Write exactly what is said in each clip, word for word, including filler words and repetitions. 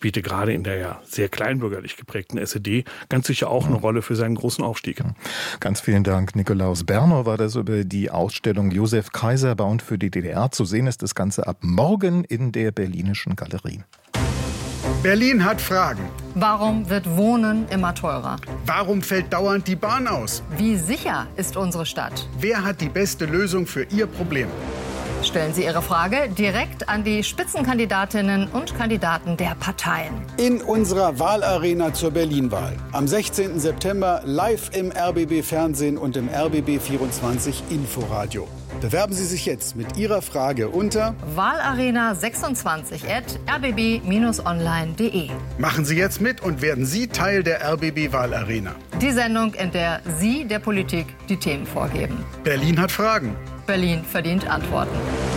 spielte gerade in der ja sehr kleinbürgerlich geprägten S E D ganz sicher auch eine Rolle für seinen großen Aufstieg. Ganz vielen Dank, Nikolaus Berner war das über die Ausstellung Josef Kaiser, Bound für die D D R. Zu sehen ist das Ganze ab morgen in der Berlinischen Galerie. Berlin hat Fragen. Warum wird Wohnen immer teurer? Warum fällt dauernd die Bahn aus? Wie sicher ist unsere Stadt? Wer hat die beste Lösung für Ihr Problem? Stellen Sie Ihre Frage direkt an die Spitzenkandidatinnen und Kandidaten der Parteien. In unserer Wahlarena zur Berlin-Wahl. Am sechzehnten September live im R B B-Fernsehen und im R B B vierundzwanzig Inforadio. Bewerben Sie sich jetzt mit Ihrer Frage unter wahlarena sechsundzwanzig at r b b online punkt de. Machen Sie jetzt mit und werden Sie Teil der R B B-Wahlarena. Die Sendung, in der Sie der Politik die Themen vorgeben. Berlin hat Fragen. Berlin verdient Antworten.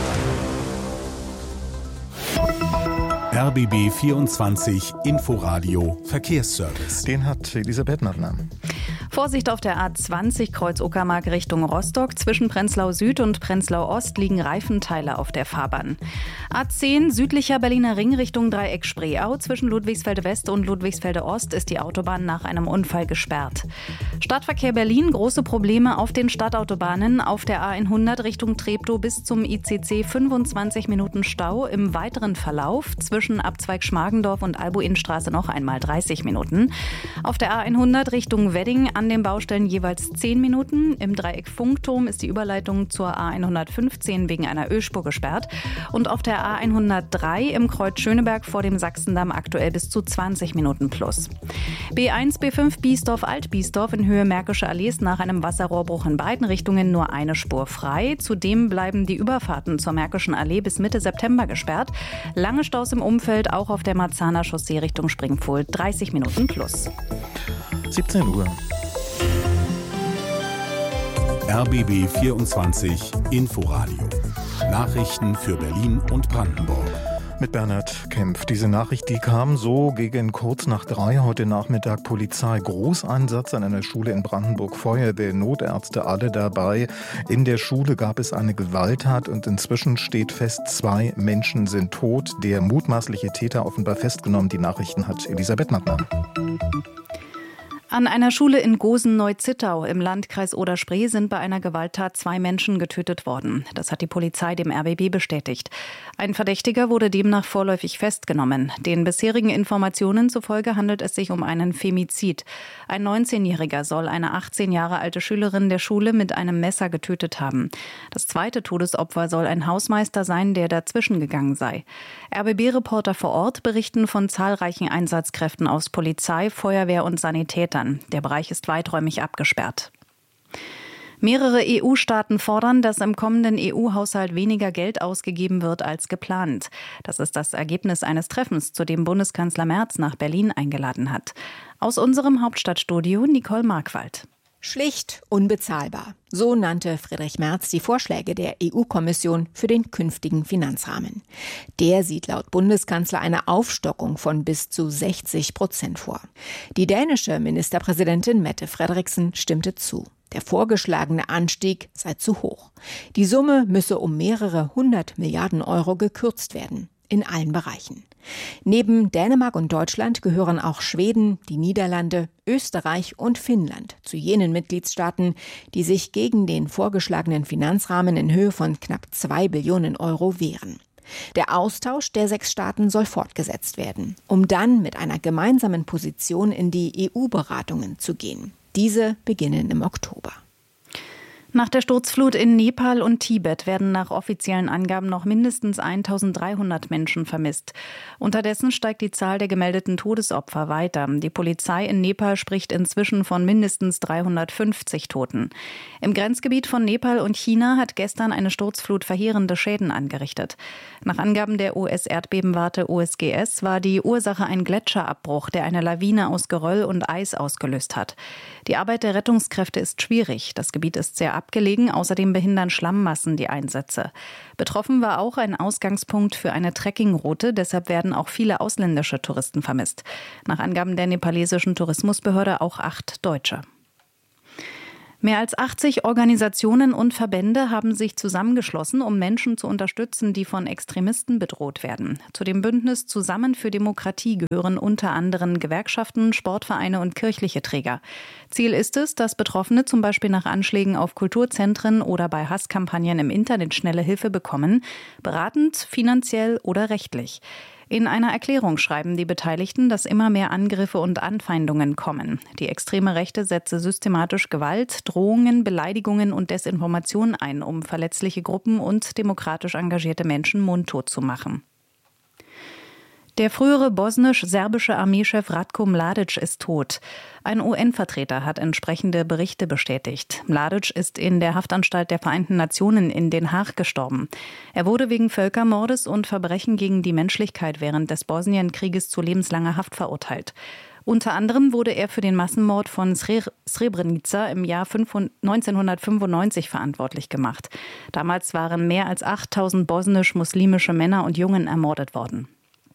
R B B vierundzwanzig Inforadio Verkehrsservice. Den hat Elisabeth Mattner. Vorsicht auf der A zwanzig Kreuz Uckermark Richtung Rostock. Zwischen Prenzlau Süd und Prenzlau Ost liegen Reifenteile auf der Fahrbahn. A zehn südlicher Berliner Ring Richtung Dreieck Spreeau. Zwischen Ludwigsfelde West und Ludwigsfelde Ost ist die Autobahn nach einem Unfall gesperrt. Stadtverkehr Berlin, große Probleme auf den Stadtautobahnen. Auf der A hundert Richtung Treptow bis zum I C C fünfundzwanzig Minuten Stau. Im weiteren Verlauf zwischen Abzweig Schmargendorf und Albuinstraße noch einmal dreißig Minuten. Auf der A hundert Richtung Wedding an den Baustellen jeweils zehn Minuten. Im Dreieck Funkturm ist die Überleitung zur A hundertfünfzehn wegen einer Ölspur gesperrt. Und auf der A hundertdrei im Kreuz Schöneberg vor dem Sachsendamm aktuell bis zu zwanzig Minuten plus. B eins, B fünf Biesdorf Alt-Biesdorf in Höhe Märkische Allees nach einem Wasserrohrbruch in beiden Richtungen nur eine Spur frei. Zudem bleiben die Überfahrten zur Märkischen Allee bis Mitte September gesperrt. Lange Staus im Umfeld, auch auf der Marzahner Chaussee Richtung Springpfohl, dreißig Minuten plus. siebzehn Uhr. R B B vierundzwanzig Inforadio. Nachrichten für Berlin und Brandenburg. Mit Bernhard Kempf. Diese Nachricht, die kam so gegen kurz nach drei heute Nachmittag. Polizei, Großeinsatz an einer Schule in Brandenburg, Feuerwehr, Notärzte, alle dabei. In der Schule gab es eine Gewalttat und inzwischen steht fest, zwei Menschen sind tot. Der mutmaßliche Täter offenbar festgenommen. Die Nachrichten hat Elisabeth Mattner. An einer Schule in Gosen-Neu-Zittau im Landkreis Oder-Spree sind bei einer Gewalttat zwei Menschen getötet worden. Das hat die Polizei dem R B B bestätigt. Ein Verdächtiger wurde demnach vorläufig festgenommen. Den bisherigen Informationen zufolge handelt es sich um einen Femizid. Ein neunzehnjähriger soll eine achtzehn Jahre alte Schülerin der Schule mit einem Messer getötet haben. Das zweite Todesopfer soll ein Hausmeister sein, der dazwischen gegangen sei. R B B-Reporter vor Ort berichten von zahlreichen Einsatzkräften aus Polizei, Feuerwehr und Sanitätern. Der Bereich ist weiträumig abgesperrt. Mehrere E U-Staaten fordern, dass im kommenden E U-Haushalt weniger Geld ausgegeben wird als geplant. Das ist das Ergebnis eines Treffens, zu dem Bundeskanzler Merz nach Berlin eingeladen hat. Aus unserem Hauptstadtstudio Nicole Markwald. Schlicht unbezahlbar. So nannte Friedrich Merz die Vorschläge der E U-Kommission für den künftigen Finanzrahmen. Der sieht laut Bundeskanzler eine Aufstockung von bis zu sechzig Prozent vor. Die dänische Ministerpräsidentin Mette Frederiksen stimmte zu. Der vorgeschlagene Anstieg sei zu hoch. Die Summe müsse um mehrere hundert Milliarden Euro gekürzt werden. In allen Bereichen. Neben Dänemark und Deutschland gehören auch Schweden, die Niederlande, Österreich und Finnland zu jenen Mitgliedstaaten, die sich gegen den vorgeschlagenen Finanzrahmen in Höhe von knapp zwei Billionen Euro wehren. Der Austausch der sechs Staaten soll fortgesetzt werden, um dann mit einer gemeinsamen Position in die E U-Beratungen zu gehen. Diese beginnen im Oktober. Nach der Sturzflut in Nepal und Tibet werden nach offiziellen Angaben noch mindestens eintausenddreihundert Menschen vermisst. Unterdessen steigt die Zahl der gemeldeten Todesopfer weiter. Die Polizei in Nepal spricht inzwischen von mindestens dreihundertfünfzig Toten. Im Grenzgebiet von Nepal und China hat gestern eine Sturzflut verheerende Schäden angerichtet. Nach Angaben der U S-Erdbebenwarte U S G S war die Ursache ein Gletscherabbruch, der eine Lawine aus Geröll und Eis ausgelöst hat. Die Arbeit der Rettungskräfte ist schwierig. Das Gebiet ist sehr abgelegen. Außerdem behindern Schlammmassen die Einsätze. Betroffen war auch ein Ausgangspunkt für eine Trekkingroute. Deshalb werden auch viele ausländische Touristen vermisst. Nach Angaben der nepalesischen Tourismusbehörde auch acht Deutsche. Mehr als achtzig Organisationen und Verbände haben sich zusammengeschlossen, um Menschen zu unterstützen, die von Extremisten bedroht werden. Zu dem Bündnis Zusammen für Demokratie gehören unter anderem Gewerkschaften, Sportvereine und kirchliche Träger. Ziel ist es, dass Betroffene zum Beispiel nach Anschlägen auf Kulturzentren oder bei Hasskampagnen im Internet schnelle Hilfe bekommen, beratend, finanziell oder rechtlich. In einer Erklärung schreiben die Beteiligten, dass immer mehr Angriffe und Anfeindungen kommen. Die extreme Rechte setze systematisch Gewalt, Drohungen, Beleidigungen und Desinformation ein, um verletzliche Gruppen und demokratisch engagierte Menschen mundtot zu machen. Der frühere bosnisch-serbische Armeechef Ratko Mladic ist tot. Ein U N-Vertreter hat entsprechende Berichte bestätigt. Mladic ist in der Haftanstalt der Vereinten Nationen in Den Haag gestorben. Er wurde wegen Völkermordes und Verbrechen gegen die Menschlichkeit während des Bosnienkrieges zu lebenslanger Haft verurteilt. Unter anderem wurde er für den Massenmord von Srebrenica im Jahr neunzehnhundertfünfundneunzig verantwortlich gemacht. Damals waren mehr als achttausend bosnisch-muslimische Männer und Jungen ermordet worden.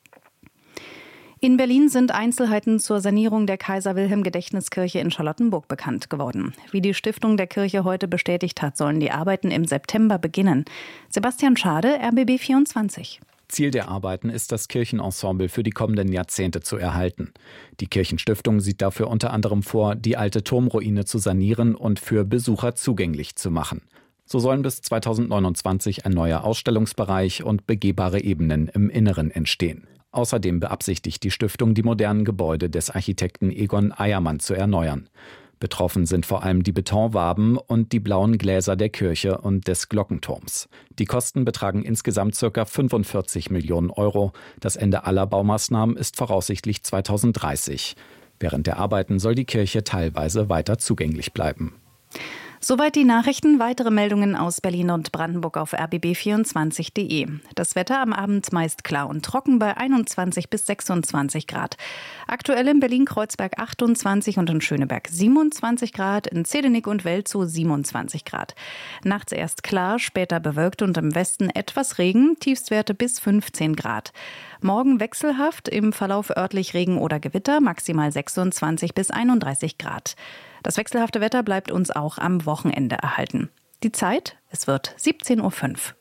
In Berlin sind Einzelheiten zur Sanierung der Kaiser-Wilhelm-Gedächtniskirche in Charlottenburg bekannt geworden. Wie die Stiftung der Kirche heute bestätigt hat, sollen die Arbeiten im September beginnen. Sebastian Schade, R B B vierundzwanzig. Ziel der Arbeiten ist, das Kirchenensemble für die kommenden Jahrzehnte zu erhalten. Die Kirchenstiftung sieht dafür unter anderem vor, die alte Turmruine zu sanieren und für Besucher zugänglich zu machen. So sollen bis zweitausendneunundzwanzig ein neuer Ausstellungsbereich und begehbare Ebenen im Inneren entstehen. Außerdem beabsichtigt die Stiftung, die modernen Gebäude des Architekten Egon Eiermann zu erneuern. Betroffen sind vor allem die Betonwaben und die blauen Gläser der Kirche und des Glockenturms. Die Kosten betragen insgesamt ca. fünfundvierzig Millionen Euro. Das Ende aller Baumaßnahmen ist voraussichtlich zweitausenddreißig. Während der Arbeiten soll die Kirche teilweise weiter zugänglich bleiben. Soweit die Nachrichten. Weitere Meldungen aus Berlin und Brandenburg auf r b b vierundzwanzig punkt de. Das Wetter am Abend meist klar und trocken bei einundzwanzig bis sechsundzwanzig Grad. Aktuell in Berlin-Kreuzberg achtundzwanzig und in Schöneberg siebenundzwanzig Grad, in Zedenik und Welzow siebenundzwanzig Grad. Nachts erst klar, später bewölkt und im Westen etwas Regen, Tiefstwerte bis fünfzehn Grad. Morgen wechselhaft, im Verlauf örtlich Regen oder Gewitter, maximal sechsundzwanzig bis einunddreißig Grad. Das wechselhafte Wetter bleibt uns auch am Wochenende erhalten. Die Zeit, es wird siebzehn Uhr fünf.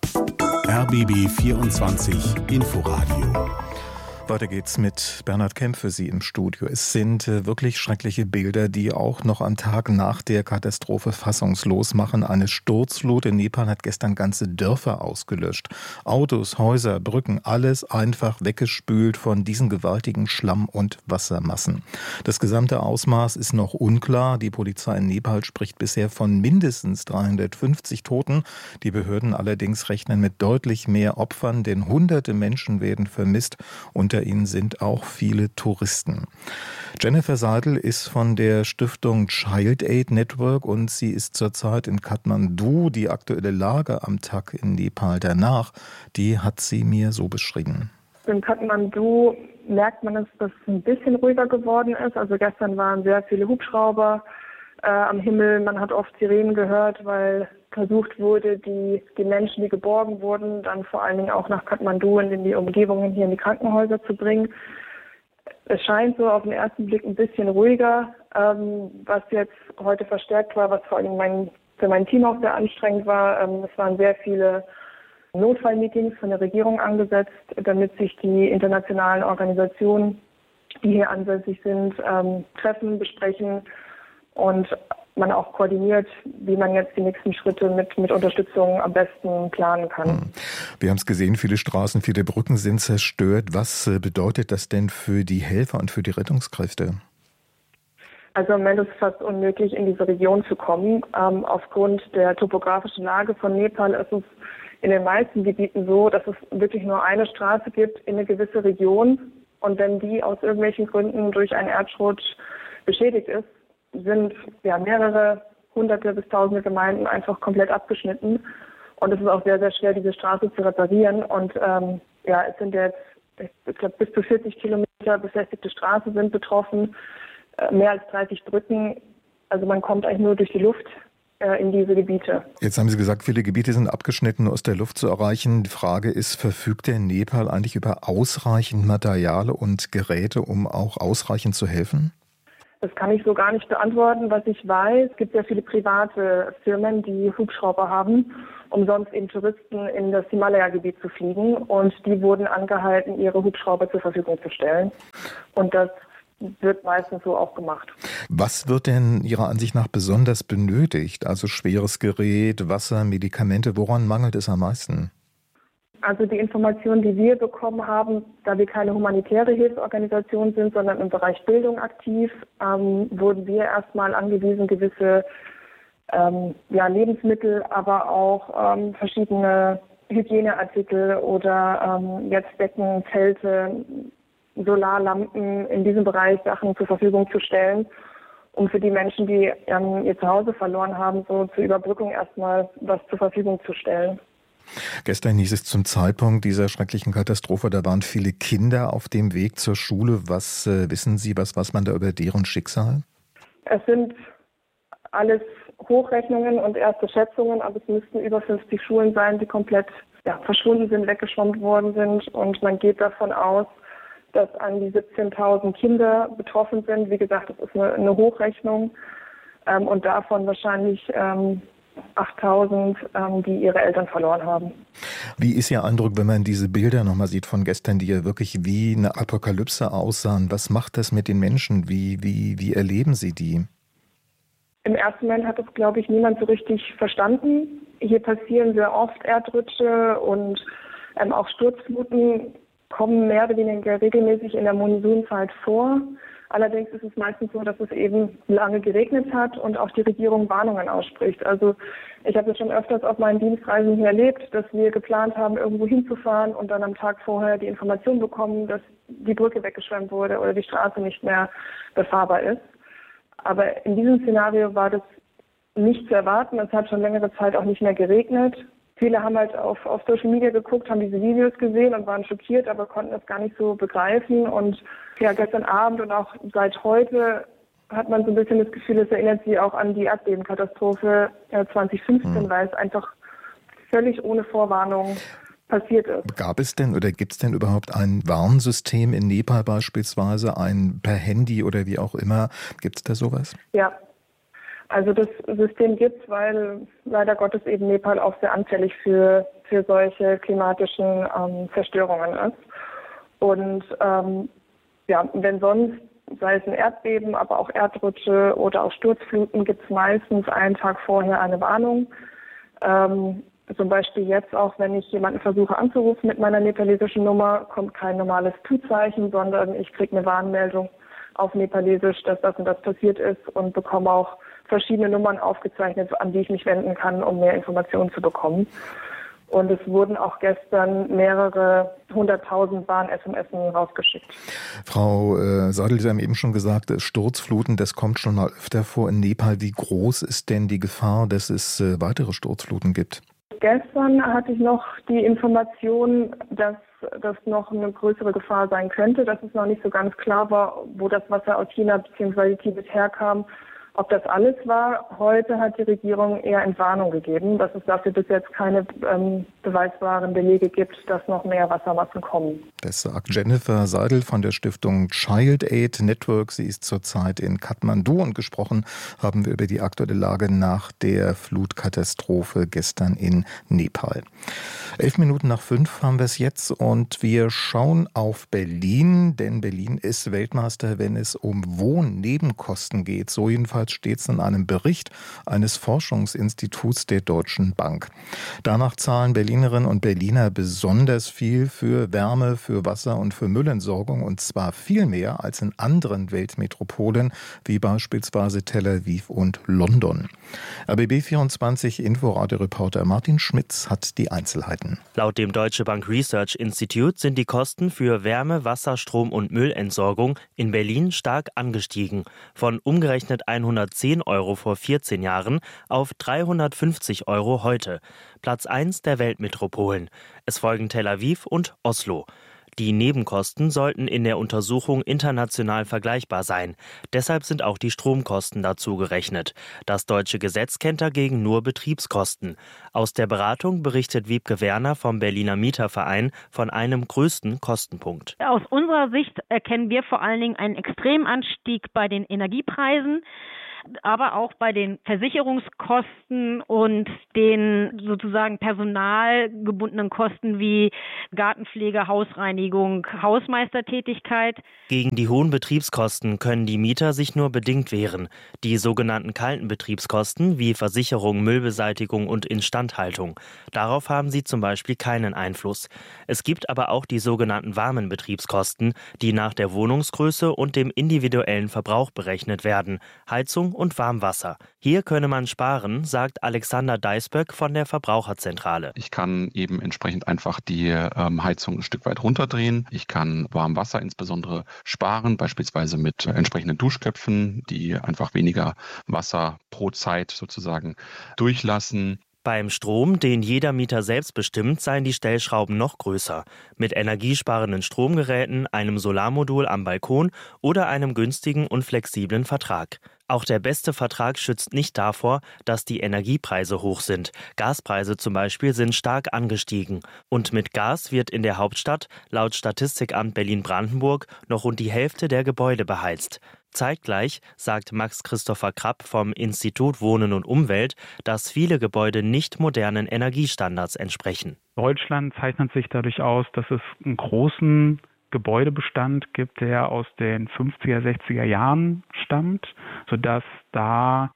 R B B vierundzwanzig Inforadio. Weiter geht's mit Bernhard Kemp für Sie im Studio. Es sind äh, wirklich schreckliche Bilder, die auch noch am Tag nach der Katastrophe fassungslos machen. Eine Sturzflut in Nepal hat gestern ganze Dörfer ausgelöscht. Autos, Häuser, Brücken, alles einfach weggespült von diesen gewaltigen Schlamm- und Wassermassen. Das gesamte Ausmaß ist noch unklar. Die Polizei in Nepal spricht bisher von mindestens dreihundertfünfzig Toten. Die Behörden allerdings rechnen mit deutlich mehr Opfern, denn hunderte Menschen werden vermisst. Unter ihnen sind auch viele Touristen. Jennifer Seidel ist von der Stiftung Child Aid Network und sie ist zurzeit in Kathmandu. Die aktuelle Lage am Tag in Nepal danach, die hat sie mir so beschrieben. In Kathmandu merkt man, dass es ein bisschen ruhiger geworden ist. Also gestern waren sehr viele Hubschrauber äh, am Himmel. Man hat oft Sirenen gehört, weil versucht wurde, die, die Menschen, die geborgen wurden, dann vor allen Dingen auch nach Kathmandu und in die Umgebungen hier in die Krankenhäuser zu bringen. Es scheint so auf den ersten Blick ein bisschen ruhiger, ähm, was jetzt heute verstärkt war, was vor allem mein, für mein Team auch sehr anstrengend war. Ähm, es waren sehr viele Notfallmeetings von der Regierung angesetzt, damit sich die internationalen Organisationen, die hier ansässig sind, ähm, treffen, besprechen und man auch koordiniert, wie man jetzt die nächsten Schritte mit, mit Unterstützung am besten planen kann. Wir haben es gesehen, viele Straßen, viele Brücken sind zerstört. Was bedeutet das denn für die Helfer und für die Rettungskräfte? Also im Moment ist es fast unmöglich, in diese Region zu kommen. Ähm, aufgrund der topografischen Lage von Nepal ist es in den meisten Gebieten so, dass es wirklich nur eine Straße gibt in eine gewisse Region. Und wenn die aus irgendwelchen Gründen durch einen Erdrutsch beschädigt ist, sind ja mehrere hunderte bis tausende Gemeinden einfach komplett abgeschnitten. Und es ist auch sehr, sehr schwer, diese Straße zu reparieren. Und ähm, ja, es sind jetzt, ich glaube, bis zu vierzig Kilometer befestigte Straßen sind betroffen, äh, mehr als dreißig Brücken. Also man kommt eigentlich nur durch die Luft äh, in diese Gebiete. Jetzt haben Sie gesagt, viele Gebiete sind abgeschnitten, aus der Luft zu erreichen. Die Frage ist, verfügt der Nepal eigentlich über ausreichend Material und Geräte, um auch ausreichend zu helfen? Das kann ich so gar nicht beantworten. Was ich weiß, es gibt sehr viele private Firmen, die Hubschrauber haben, um sonst eben Touristen in das Himalaya-Gebiet zu fliegen. Und die wurden angehalten, ihre Hubschrauber zur Verfügung zu stellen. Und das wird meistens so auch gemacht. Was wird denn Ihrer Ansicht nach besonders benötigt? Also schweres Gerät, Wasser, Medikamente, woran mangelt es am meisten? Also die Informationen, die wir bekommen haben, da wir keine humanitäre Hilfsorganisation sind, sondern im Bereich Bildung aktiv, ähm, wurden wir erstmal angewiesen, gewisse ähm, ja, Lebensmittel, aber auch ähm, verschiedene Hygieneartikel oder ähm, jetzt Decken, Zelte, Solarlampen, in diesem Bereich Sachen zur Verfügung zu stellen, um für die Menschen, die ähm, ihr Zuhause verloren haben, so zur Überbrückung erstmal was zur Verfügung zu stellen. Gestern hieß es zum Zeitpunkt dieser schrecklichen Katastrophe, da waren viele Kinder auf dem Weg zur Schule. Was äh, wissen Sie, was weiß man da über deren Schicksal? Es sind alles Hochrechnungen und erste Schätzungen, aber es müssten über fünfzig Schulen sein, die komplett ja, verschwunden sind, weggeschwommen worden sind. Und man geht davon aus, dass an die siebzehntausend Kinder betroffen sind. Wie gesagt, das ist eine, eine Hochrechnung ähm, und davon wahrscheinlich ähm, achttausend, ähm, die ihre Eltern verloren haben. Wie ist Ihr Eindruck, wenn man diese Bilder nochmal sieht von gestern, die ja wirklich wie eine Apokalypse aussahen? Was macht das mit den Menschen? Wie, wie, wie erleben Sie die? Im ersten Moment hat das, glaube ich, niemand so richtig verstanden. Hier passieren sehr oft Erdrutsche und ähm, auch Sturzfluten kommen mehr oder weniger regelmäßig in der Monsunzeit vor. Allerdings ist es meistens so, dass es eben lange geregnet hat und auch die Regierung Warnungen ausspricht. Also ich habe es schon öfters auf meinen Dienstreisen hier erlebt, dass wir geplant haben, irgendwo hinzufahren und dann am Tag vorher die Information bekommen, dass die Brücke weggeschwemmt wurde oder die Straße nicht mehr befahrbar ist. Aber in diesem Szenario war das nicht zu erwarten. Es hat schon längere Zeit auch nicht mehr geregnet. Viele haben halt auf, auf Social Media geguckt, haben diese Videos gesehen und waren schockiert, aber konnten das gar nicht so begreifen. Und ja, gestern Abend und auch seit heute hat man so ein bisschen das Gefühl, es erinnert sie auch an die Erdbebenkatastrophe zwanzig fünfzehn, mhm. weil es einfach völlig ohne Vorwarnung passiert ist. Gab es denn oder gibt es denn überhaupt ein Warnsystem in Nepal beispielsweise, ein per Handy oder wie auch immer? Gibt es da sowas? Ja. Also das System gibt es, weil leider Gottes eben Nepal auch sehr anfällig für, für solche klimatischen ähm, Zerstörungen ist. Und ähm, ja, wenn sonst, sei es ein Erdbeben, aber auch Erdrutsche oder auch Sturzfluten, gibt es meistens einen Tag vorher eine Warnung. Ähm, zum Beispiel jetzt auch, wenn ich jemanden versuche anzurufen mit meiner nepalesischen Nummer, kommt kein normales Tu-Zeichen, sondern ich kriege eine Warnmeldung auf Nepalesisch, dass das und das passiert ist und bekomme auch verschiedene Nummern aufgezeichnet, an die ich mich wenden kann, um mehr Informationen zu bekommen. Und es wurden auch gestern mehrere hunderttausend Warn-S M S rausgeschickt. Frau äh, Seidel, Sie haben eben schon gesagt, Sturzfluten, das kommt schon mal öfter vor in Nepal. Wie groß ist denn die Gefahr, dass es äh, weitere Sturzfluten gibt? Gestern hatte ich noch die Information, dass das noch eine größere Gefahr sein könnte, dass es noch nicht so ganz klar war, wo das Wasser aus China bzw. Tibet herkam. Ob das alles war, heute hat die Regierung eher Entwarnung gegeben, dass es dafür bis jetzt keine ähm, beweisbaren Belege gibt, dass noch mehr Wassermassen kommen. Das sagt Jennifer Seidel von der Stiftung Child Aid Network. Sie ist zurzeit in Kathmandu und gesprochen haben wir über die aktuelle Lage nach der Flutkatastrophe gestern in Nepal. Elf Minuten nach fünf haben wir es jetzt und wir schauen auf Berlin, denn Berlin ist Weltmeister, wenn es um Wohnnebenkosten geht. So jedenfalls steht es in einem Bericht eines Forschungsinstituts der Deutschen Bank. Danach zahlen Berlinerinnen und Berliner besonders viel für Wärme, für Wasser und für Müllentsorgung und zwar viel mehr als in anderen Weltmetropolen wie beispielsweise Tel Aviv und London. R B B vierundzwanzig Inforadio-Reporter Martin Schmitz hat die Einzelheiten. Laut dem Deutsche Bank Research Institute sind die Kosten für Wärme, Wasser, Strom und Müllentsorgung in Berlin stark angestiegen. Von umgerechnet hundertzehn Euro vor vierzehn Jahren auf dreihundertfünfzig Euro heute. Platz eins der Weltmetropolen. Es folgen Tel Aviv und Oslo. Die Nebenkosten sollten in der Untersuchung international vergleichbar sein. Deshalb sind auch die Stromkosten dazu gerechnet. Das deutsche Gesetz kennt dagegen nur Betriebskosten. Aus der Beratung berichtet Wiebke Werner vom Berliner Mieterverein von einem größten Kostenpunkt. Aus unserer Sicht erkennen wir vor allen Dingen einen Extremanstieg bei den Energiepreisen, aber auch bei den Versicherungskosten und den sozusagen personalgebundenen Kosten wie Gartenpflege, Hausreinigung, Hausmeistertätigkeit. Gegen die hohen Betriebskosten können die Mieter sich nur bedingt wehren. Die sogenannten kalten Betriebskosten wie Versicherung, Müllbeseitigung und Instandhaltung. Darauf haben sie zum Beispiel keinen Einfluss. Es gibt aber auch die sogenannten warmen Betriebskosten, die nach der Wohnungsgröße und dem individuellen Verbrauch berechnet werden. Heizung und Warmwasser. Hier könne man sparen, sagt Alexander Deisböck von der Verbraucherzentrale. Ich kann eben entsprechend einfach die ähm, Heizung ein Stück weit runterdrehen. Ich kann Warmwasser insbesondere sparen, beispielsweise mit entsprechenden Duschköpfen, die einfach weniger Wasser pro Zeit sozusagen durchlassen. Beim Strom, den jeder Mieter selbst bestimmt, seien die Stellschrauben noch größer. Mit energiesparenden Stromgeräten, einem Solarmodul am Balkon oder einem günstigen und flexiblen Vertrag. Auch der beste Vertrag schützt nicht davor, dass die Energiepreise hoch sind. Gaspreise zum Beispiel sind stark angestiegen. Und mit Gas wird in der Hauptstadt laut Statistikamt Berlin-Brandenburg noch rund die Hälfte der Gebäude beheizt. Zeitgleich sagt Max Christopher Krapp vom Institut Wohnen und Umwelt, dass viele Gebäude nicht modernen Energiestandards entsprechen. Deutschland zeichnet sich dadurch aus, dass es einen großen Gebäudebestand gibt, der aus den fünfziger, sechziger Jahren stammt, sodass da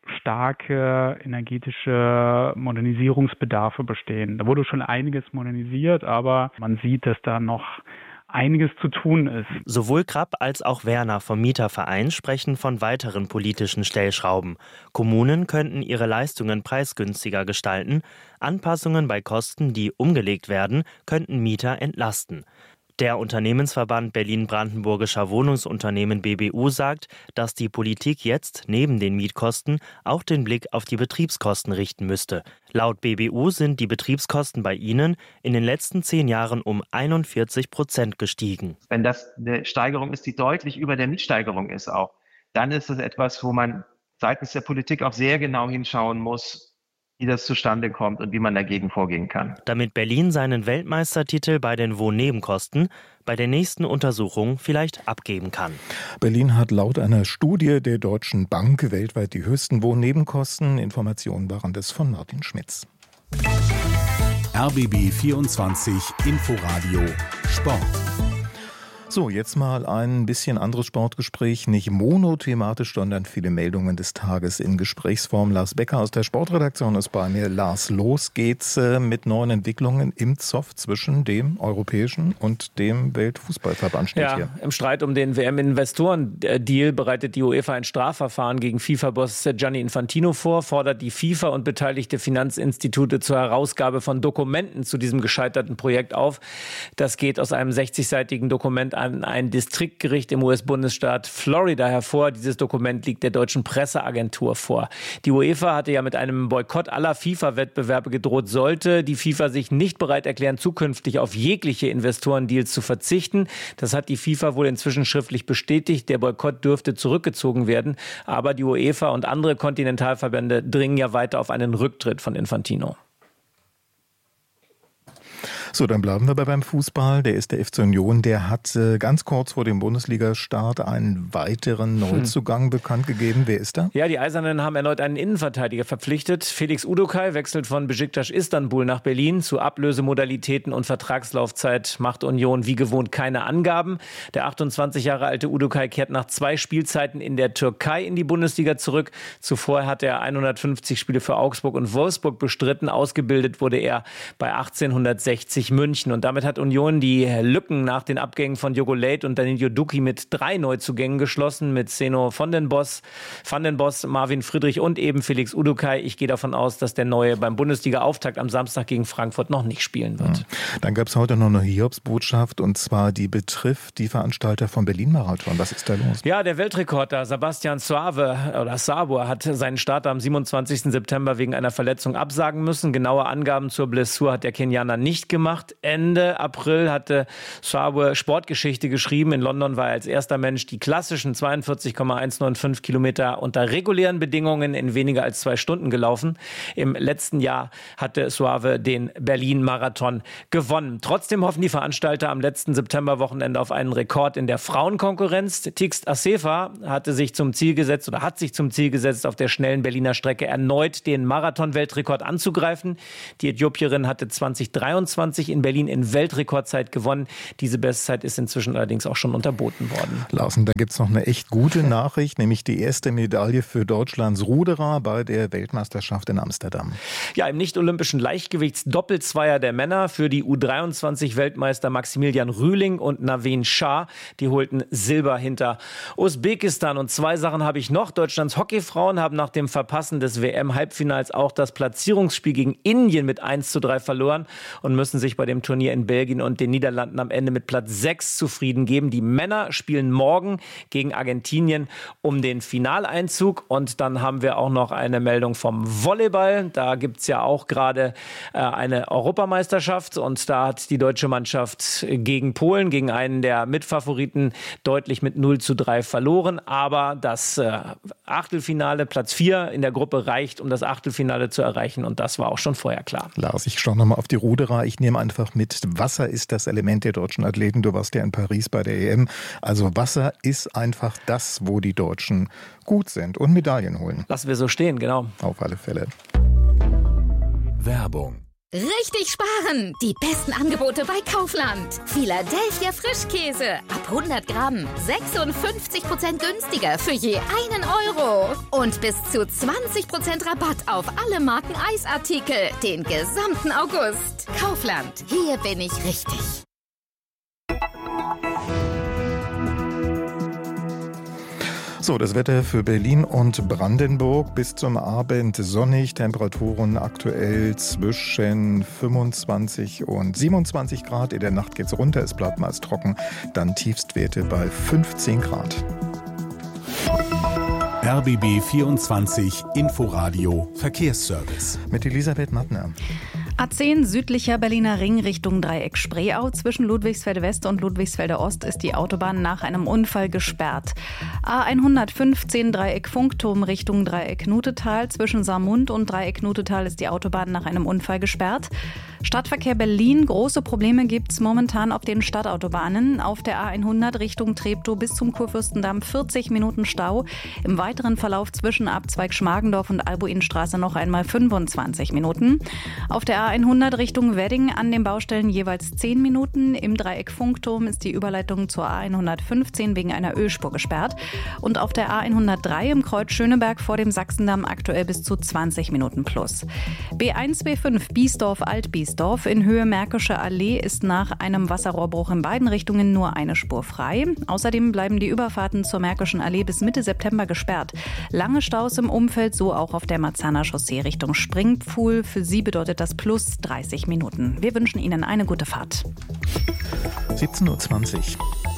starke energetische Modernisierungsbedarfe bestehen. Da wurde schon einiges modernisiert, aber man sieht, dass da noch einiges zu tun ist. Sowohl Krapp als auch Werner vom Mieterverein sprechen von weiteren politischen Stellschrauben. Kommunen könnten ihre Leistungen preisgünstiger gestalten. Anpassungen bei Kosten, die umgelegt werden, könnten Mieter entlasten. Der Unternehmensverband Berlin-Brandenburgischer Wohnungsunternehmen B B U sagt, dass die Politik jetzt neben den Mietkosten auch den Blick auf die Betriebskosten richten müsste. Laut B B U sind die Betriebskosten bei ihnen in den letzten zehn Jahren um einundvierzig Prozent gestiegen. Wenn das eine Steigerung ist, die deutlich über der Mietsteigerung ist auch, dann ist das etwas, wo man seitens der Politik auch sehr genau hinschauen muss, wie das zustande kommt und wie man dagegen vorgehen kann. Damit Berlin seinen Weltmeistertitel bei den Wohnnebenkosten bei der nächsten Untersuchung vielleicht abgeben kann. Berlin hat laut einer Studie der Deutschen Bank weltweit die höchsten Wohnnebenkosten. Informationen waren das von Martin Schmitz. R B B vierundzwanzig Inforadio Sport. So, jetzt mal ein bisschen anderes Sportgespräch, nicht monothematisch, sondern viele Meldungen des Tages in Gesprächsform. Lars Becker aus der Sportredaktion ist bei mir. Lars, los geht's mit neuen Entwicklungen im Zoff zwischen dem Europäischen und dem Weltfußballverband. Steht ja, hier. Im Streit um den W M-Investoren-Deal bereitet die UEFA ein Strafverfahren gegen FIFA-Boss Gianni Infantino vor, fordert die FIFA und beteiligte Finanzinstitute zur Herausgabe von Dokumenten zu diesem gescheiterten Projekt auf. Das geht aus einem sechzigseitigen Dokument an ein Distriktgericht im U S-Bundesstaat Florida hervor. Dieses Dokument liegt der deutschen Presseagentur vor. Die UEFA hatte ja mit einem Boykott aller FIFA-Wettbewerbe gedroht, sollte die FIFA sich nicht bereit erklären, zukünftig auf jegliche Investorendeals zu verzichten. Das hat die FIFA wohl inzwischen schriftlich bestätigt. Der Boykott dürfte zurückgezogen werden. Aber die UEFA und andere Kontinentalverbände dringen ja weiter auf einen Rücktritt von Infantino. So, dann bleiben wir beim Fußball. Der ist der F C Union. Der hat äh, ganz kurz vor dem Bundesliga-Start einen weiteren Neuzugang hm. bekannt gegeben. Wer ist da? Ja, die Eisernen haben erneut einen Innenverteidiger verpflichtet. Felix Udokai wechselt von Besiktas Istanbul nach Berlin. Zu Ablösemodalitäten und Vertragslaufzeit macht Union wie gewohnt keine Angaben. Der achtundzwanzig Jahre alte Udokai kehrt nach zwei Spielzeiten in der Türkei in die Bundesliga zurück. Zuvor hat er hundertfünfzig Spiele für Augsburg und Wolfsburg bestritten. Ausgebildet wurde er bei achtzehnhundertsechzig München. Und damit hat Union die Lücken nach den Abgängen von Diogo Leite und Danilo Duki mit drei Neuzugängen geschlossen. Mit Zeno von den Boss, Van den Boss, Marvin Friedrich und eben Felix Udokai. Ich gehe davon aus, dass der Neue beim Bundesliga-Auftakt am Samstag gegen Frankfurt noch nicht spielen wird. Dann gab es heute noch eine Hiobsbotschaft, und zwar die betrifft die Veranstalter vom Berlin-Marathon. Was ist da los? Ja, der Weltrekorder Sebastian Suave oder Sabur hat seinen Start am siebenundzwanzigsten September wegen einer Verletzung absagen müssen. Genaue Angaben zur Blessur hat der Kenianer nicht gemacht. gemacht. Ende April hatte Suave Sportgeschichte geschrieben. In London war er als erster Mensch die klassischen zweiundvierzig Komma hundertfünfundneunzig Kilometer unter regulären Bedingungen in weniger als zwei Stunden gelaufen. Im letzten Jahr hatte Suave den Berlin-Marathon gewonnen. Trotzdem hoffen die Veranstalter am letzten Septemberwochenende auf einen Rekord in der Frauenkonkurrenz. Tigst Assefa hatte sich zum Ziel gesetzt oder hat sich zum Ziel gesetzt, auf der schnellen Berliner Strecke erneut den Marathon-Weltrekord anzugreifen. Die Äthiopierin hatte zwanzig dreiundzwanzig in Berlin in Weltrekordzeit gewonnen. Diese Bestzeit ist inzwischen allerdings auch schon unterboten worden. Larsen, da gibt es noch eine echt gute Nachricht, nämlich die erste Medaille für Deutschlands Ruderer bei der Weltmeisterschaft in Amsterdam. Ja, im nicht-olympischen Leichtgewichtsdoppelzweier der Männer für die U dreiundzwanzig-Weltmeister Maximilian Rühling und Naveen Shah. Die holten Silber hinter Usbekistan. Und zwei Sachen habe ich noch. Deutschlands Hockeyfrauen haben nach dem Verpassen des W M-Halbfinals auch das Platzierungsspiel gegen Indien mit eins zu drei verloren und müssen sich bei dem Turnier in Belgien und den Niederlanden am Ende mit Platz sechs zufrieden geben. Die Männer spielen morgen gegen Argentinien um den Finaleinzug. Und dann haben wir auch noch eine Meldung vom Volleyball. Da gibt es ja auch gerade äh, eine Europameisterschaft und da hat die deutsche Mannschaft gegen Polen, gegen einen der Mitfavoriten, deutlich mit null zu drei verloren. Aber das äh, Achtelfinale, Platz vier in der Gruppe reicht, um das Achtelfinale zu erreichen und das war auch schon vorher klar. Lars, ich schaue nochmal auf die Ruderer. Ich nehme einfach mit, Wasser ist das Element der deutschen Athleten. Du warst ja in Paris bei der E M. Also Wasser ist einfach das, wo die Deutschen gut sind und Medaillen holen. Lassen wir so stehen, genau. Auf alle Fälle. Werbung. Richtig sparen! Die besten Angebote bei Kaufland. Philadelphia Frischkäse. Ab hundert Gramm. sechsundfünfzig Prozent günstiger für je einen Euro. Und bis zu zwanzig Prozent Rabatt auf alle Marken Eisartikel. Den gesamten August. Kaufland. Hier bin ich richtig. So, das Wetter für Berlin und Brandenburg bis zum Abend sonnig, Temperaturen aktuell zwischen fünfundzwanzig und siebenundzwanzig Grad. In der Nacht geht's runter, es bleibt meist trocken, dann Tiefstwerte bei fünfzehn Grad. R B B vierundzwanzig Inforadio Verkehrsservice. Mit Elisabeth Mattner. A zehn südlicher Berliner Ring Richtung Dreieck Spreeau. Zwischen Ludwigsfelde West und Ludwigsfelde Ost ist die Autobahn nach einem Unfall gesperrt. A hundertfünfzehn Dreieck Funkturm Richtung Dreieck Nutetal. Zwischen Saarmund und Dreieck Nutetal ist die Autobahn nach einem Unfall gesperrt. Stadtverkehr Berlin. Große Probleme gibt's momentan auf den Stadtautobahnen. Auf der A hundert Richtung Treptow bis zum Kurfürstendamm vierzig Minuten Stau. Im weiteren Verlauf zwischen Abzweig Schmargendorf und Albuinstraße noch einmal fünfundzwanzig Minuten. Auf der A hundert Richtung Wedding an den Baustellen jeweils zehn Minuten. Im Dreieck Funkturm ist die Überleitung zur A hundertfünfzehn wegen einer Ölspur gesperrt. Und auf der A hundertdrei im Kreuz Schöneberg vor dem Sachsendamm aktuell bis zu zwanzig Minuten plus. B eins B fünf Biesdorf Altbiesdorf in Höhe Märkische Allee ist nach einem Wasserrohrbruch in beiden Richtungen nur eine Spur frei. Außerdem bleiben die Überfahrten zur Märkischen Allee bis Mitte September gesperrt. Lange Staus im Umfeld, so auch auf der Marzahner Chaussee Richtung Springpfuhl. Für sie bedeutet das plus dreißig Minuten. Wir wünschen Ihnen eine gute Fahrt. siebzehn Uhr zwanzig.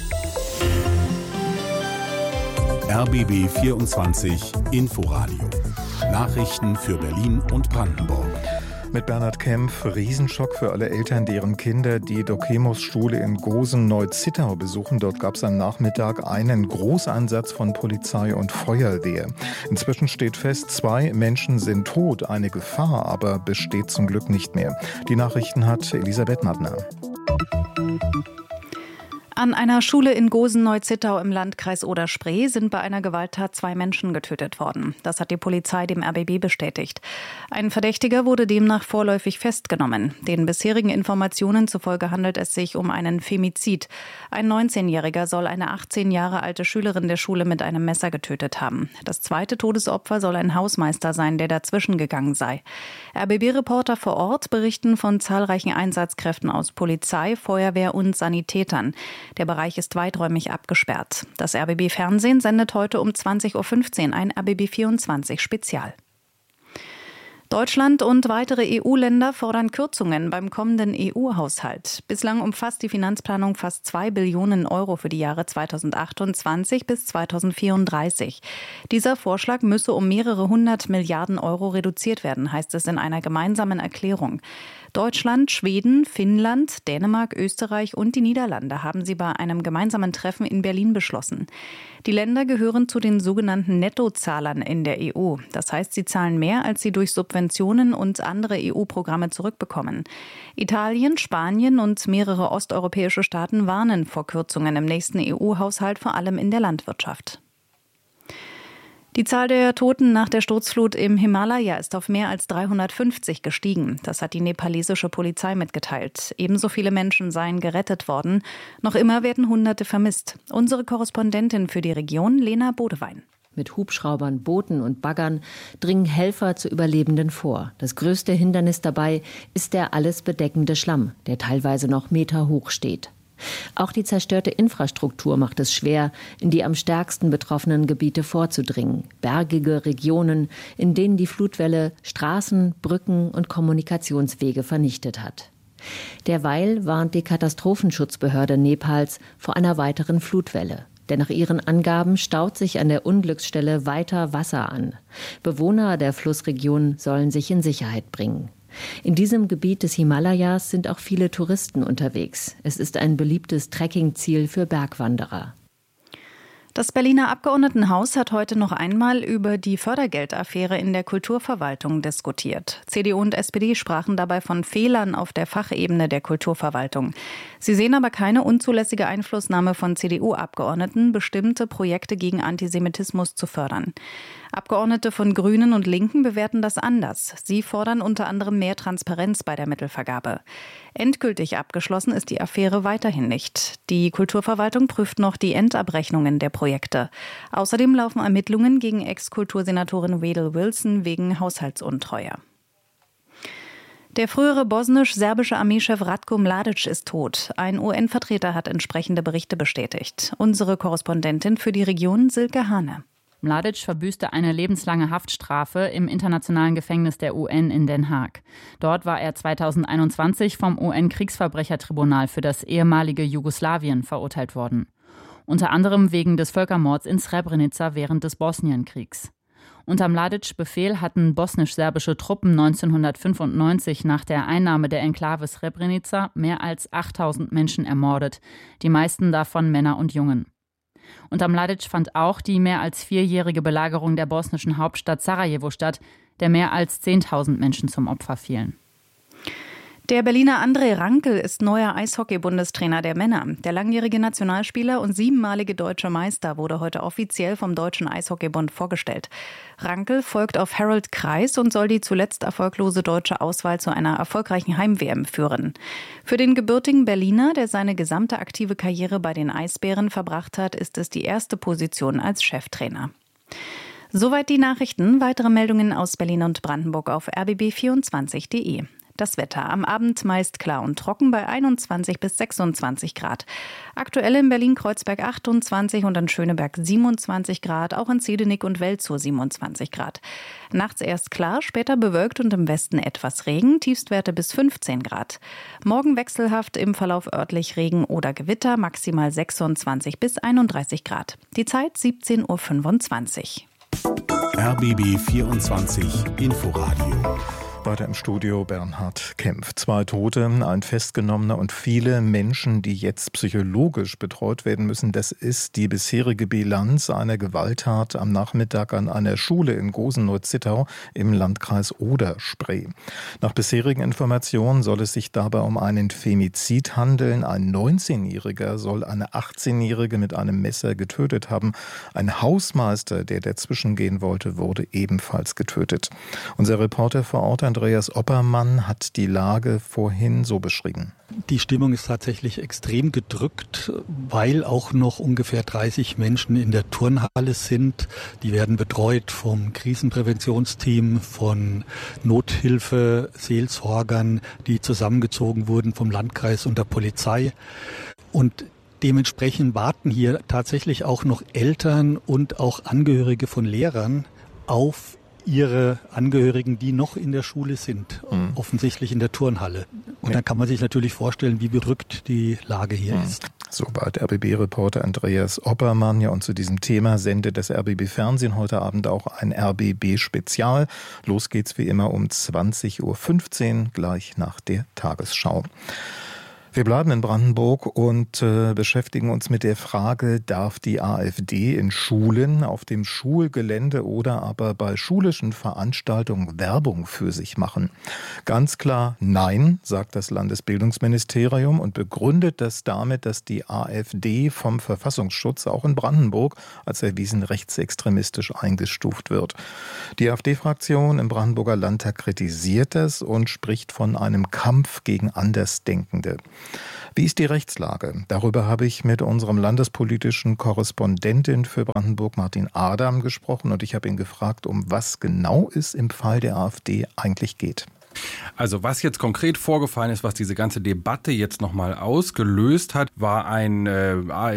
R B B vierundzwanzig Inforadio. Nachrichten für Berlin und Brandenburg. Mit Bernhard Kempf, Riesenschock für alle Eltern, deren Kinder die Dokemos-Schule in Gosen-Neu-Zittau besuchen. Dort gab es am Nachmittag einen Großeinsatz von Polizei und Feuerwehr. Inzwischen steht fest, zwei Menschen sind tot. Eine Gefahr aber besteht zum Glück nicht mehr. Die Nachrichten hat Elisabeth Mattner. An einer Schule in Gosen-Neu-Zittau im Landkreis Oder-Spree sind bei einer Gewalttat zwei Menschen getötet worden. Das hat die Polizei dem R B B bestätigt. Ein Verdächtiger wurde demnach vorläufig festgenommen. Den bisherigen Informationen zufolge handelt es sich um einen Femizid. Ein neunzehnjähriger soll eine achtzehn Jahre alte Schülerin der Schule mit einem Messer getötet haben. Das zweite Todesopfer soll ein Hausmeister sein, der dazwischen gegangen sei. R B B-Reporter vor Ort berichten von zahlreichen Einsatzkräften aus Polizei, Feuerwehr und Sanitätern. Der Bereich ist weiträumig abgesperrt. Das R B B-Fernsehen sendet heute um zwanzig Uhr fünfzehn ein R B B vierundzwanzig Spezial. Deutschland und weitere E U-Länder fordern Kürzungen beim kommenden E U-Haushalt. Bislang umfasst die Finanzplanung fast zwei Billionen Euro für die Jahre zweitausendachtundzwanzig bis zweitausendvierunddreißig. Dieser Vorschlag müsse um mehrere hundert Milliarden Euro reduziert werden, heißt es in einer gemeinsamen Erklärung. Deutschland, Schweden, Finnland, Dänemark, Österreich und die Niederlande haben sie bei einem gemeinsamen Treffen in Berlin beschlossen. Die Länder gehören zu den sogenannten Nettozahlern in der E U. Das heißt, sie zahlen mehr, als sie durch Subventionen und andere E U-Programme zurückbekommen. Italien, Spanien und mehrere osteuropäische Staaten warnen vor Kürzungen im nächsten E U-Haushalt, vor allem in der Landwirtschaft. Die Zahl der Toten nach der Sturzflut im Himalaya ist auf mehr als dreihundertfünfzig gestiegen. Das hat die nepalesische Polizei mitgeteilt. Ebenso viele Menschen seien gerettet worden. Noch immer werden Hunderte vermisst. Unsere Korrespondentin für die Region, Lena Bodewein. Mit Hubschraubern, Booten und Baggern dringen Helfer zu Überlebenden vor. Das größte Hindernis dabei ist der alles bedeckende Schlamm, der teilweise noch meterhoch steht. Auch die zerstörte Infrastruktur macht es schwer, in die am stärksten betroffenen Gebiete vorzudringen. Bergige Regionen, in denen die Flutwelle Straßen, Brücken und Kommunikationswege vernichtet hat. Derweil warnt die Katastrophenschutzbehörde Nepals vor einer weiteren Flutwelle. Denn nach ihren Angaben staut sich an der Unglücksstelle weiter Wasser an. Bewohner der Flussregion sollen sich in Sicherheit bringen. In diesem Gebiet des Himalayas sind auch viele Touristen unterwegs. Es ist ein beliebtes Trekkingziel für Bergwanderer. Das Berliner Abgeordnetenhaus hat heute noch einmal über die Fördergeldaffäre in der Kulturverwaltung diskutiert. C D U und S P D sprachen dabei von Fehlern auf der Fachebene der Kulturverwaltung. Sie sehen aber keine unzulässige Einflussnahme von C D U-Abgeordneten, bestimmte Projekte gegen Antisemitismus zu fördern. Abgeordnete von Grünen und Linken bewerten das anders. Sie fordern unter anderem mehr Transparenz bei der Mittelvergabe. Endgültig abgeschlossen ist die Affäre weiterhin nicht. Die Kulturverwaltung prüft noch die Endabrechnungen der Projekte. Außerdem laufen Ermittlungen gegen Ex-Kultursenatorin Wedel Wilson wegen Haushaltsuntreue. Der frühere bosnisch-serbische Armeechef Ratko Mladic ist tot. Ein U N-Vertreter hat entsprechende Berichte bestätigt. Unsere Korrespondentin für die Region, Silke Hane. Mladic verbüßte eine lebenslange Haftstrafe im internationalen Gefängnis der U N in Den Haag. Dort war er zweitausendeinundzwanzig vom U N-Kriegsverbrechertribunal für das ehemalige Jugoslawien verurteilt worden. Unter anderem wegen des Völkermords in Srebrenica während des Bosnienkriegs. Unter Mladics Befehl hatten bosnisch-serbische Truppen neunzehnhundertfünfundneunzig nach der Einnahme der Enklave Srebrenica mehr als achttausend Menschen ermordet, die meisten davon Männer und Jungen. Unter Mladic fand auch die mehr als vierjährige Belagerung der bosnischen Hauptstadt Sarajevo statt, der mehr als zehntausend Menschen zum Opfer fielen. Der Berliner André Rankel ist neuer Eishockey-Bundestrainer der Männer. Der langjährige Nationalspieler und siebenmalige deutsche Meister wurde heute offiziell vom Deutschen Eishockeybund vorgestellt. Rankel folgt auf Harold Kreis und soll die zuletzt erfolglose deutsche Auswahl zu einer erfolgreichen Heim-W M führen. Für den gebürtigen Berliner, der seine gesamte aktive Karriere bei den Eisbären verbracht hat, ist es die erste Position als Cheftrainer. Soweit die Nachrichten. Weitere Meldungen aus Berlin und Brandenburg auf r b b vierundzwanzig punkt de. Das Wetter am Abend meist klar und trocken bei einundzwanzig bis sechsundzwanzig Grad. Aktuell in Berlin-Kreuzberg achtundzwanzig und in Schöneberg siebenundzwanzig Grad, auch in Ziedenig und Welzow siebenundzwanzig Grad. Nachts erst klar, später bewölkt und im Westen etwas Regen, Tiefstwerte bis fünfzehn Grad. Morgen wechselhaft, im Verlauf örtlich Regen oder Gewitter, maximal sechsundzwanzig bis einunddreißig Grad. Die Zeit siebzehn Uhr fünfundzwanzig. R B B vierundzwanzig Inforadio. Weiter im Studio Bernhard Kempf. Zwei Tote, ein Festgenommener und viele Menschen, die jetzt psychologisch betreut werden müssen. Das ist die bisherige Bilanz einer Gewalttat am Nachmittag an einer Schule in Gosenow-Zittau im Landkreis Oder-Spree. Nach bisherigen Informationen soll es sich dabei um einen Femizid handeln. Ein neunzehnjähriger soll eine achtzehnjährige mit einem Messer getötet haben. Ein Hausmeister, der dazwischen gehen wollte, wurde ebenfalls getötet. Unser Reporter vor Ort, Andreas Oppermann, hat die Lage vorhin so beschrieben. Die Stimmung ist tatsächlich extrem gedrückt, weil auch noch ungefähr dreißig Menschen in der Turnhalle sind. Die werden betreut vom Krisenpräventionsteam, von Nothilfe, Seelsorgern, die zusammengezogen wurden vom Landkreis und der Polizei. Und dementsprechend warten hier tatsächlich auch noch Eltern und auch Angehörige von Lehrern auf ihre Angehörigen, die noch in der Schule sind, mhm. offensichtlich in der Turnhalle. Und dann kann man sich natürlich vorstellen, wie bedrückt die Lage hier mhm. ist. Soweit R B B-Reporter Andreas Oppermann. Ja, und zu diesem Thema sendet das R B B-Fernsehen heute Abend auch ein R B B-Spezial. Los geht's wie immer um zwanzig Uhr fünfzehn, gleich nach der Tagesschau. Wir bleiben in Brandenburg und äh, beschäftigen uns mit der Frage, darf die AfD in Schulen, auf dem Schulgelände oder aber bei schulischen Veranstaltungen Werbung für sich machen? Ganz klar nein, sagt das Landesbildungsministerium und begründet das damit, dass die AfD vom Verfassungsschutz auch in Brandenburg als erwiesen rechtsextremistisch eingestuft wird. Die AfD-Fraktion im Brandenburger Landtag kritisiert das und spricht von einem Kampf gegen Andersdenkende. Wie ist die Rechtslage? Darüber habe ich mit unserem landespolitischen Korrespondentin für Brandenburg, Martin Adam, gesprochen und ich habe ihn gefragt, um was genau es im Fall der AfD eigentlich geht. Also was jetzt konkret vorgefallen ist, was diese ganze Debatte jetzt nochmal ausgelöst hat, war ein äh,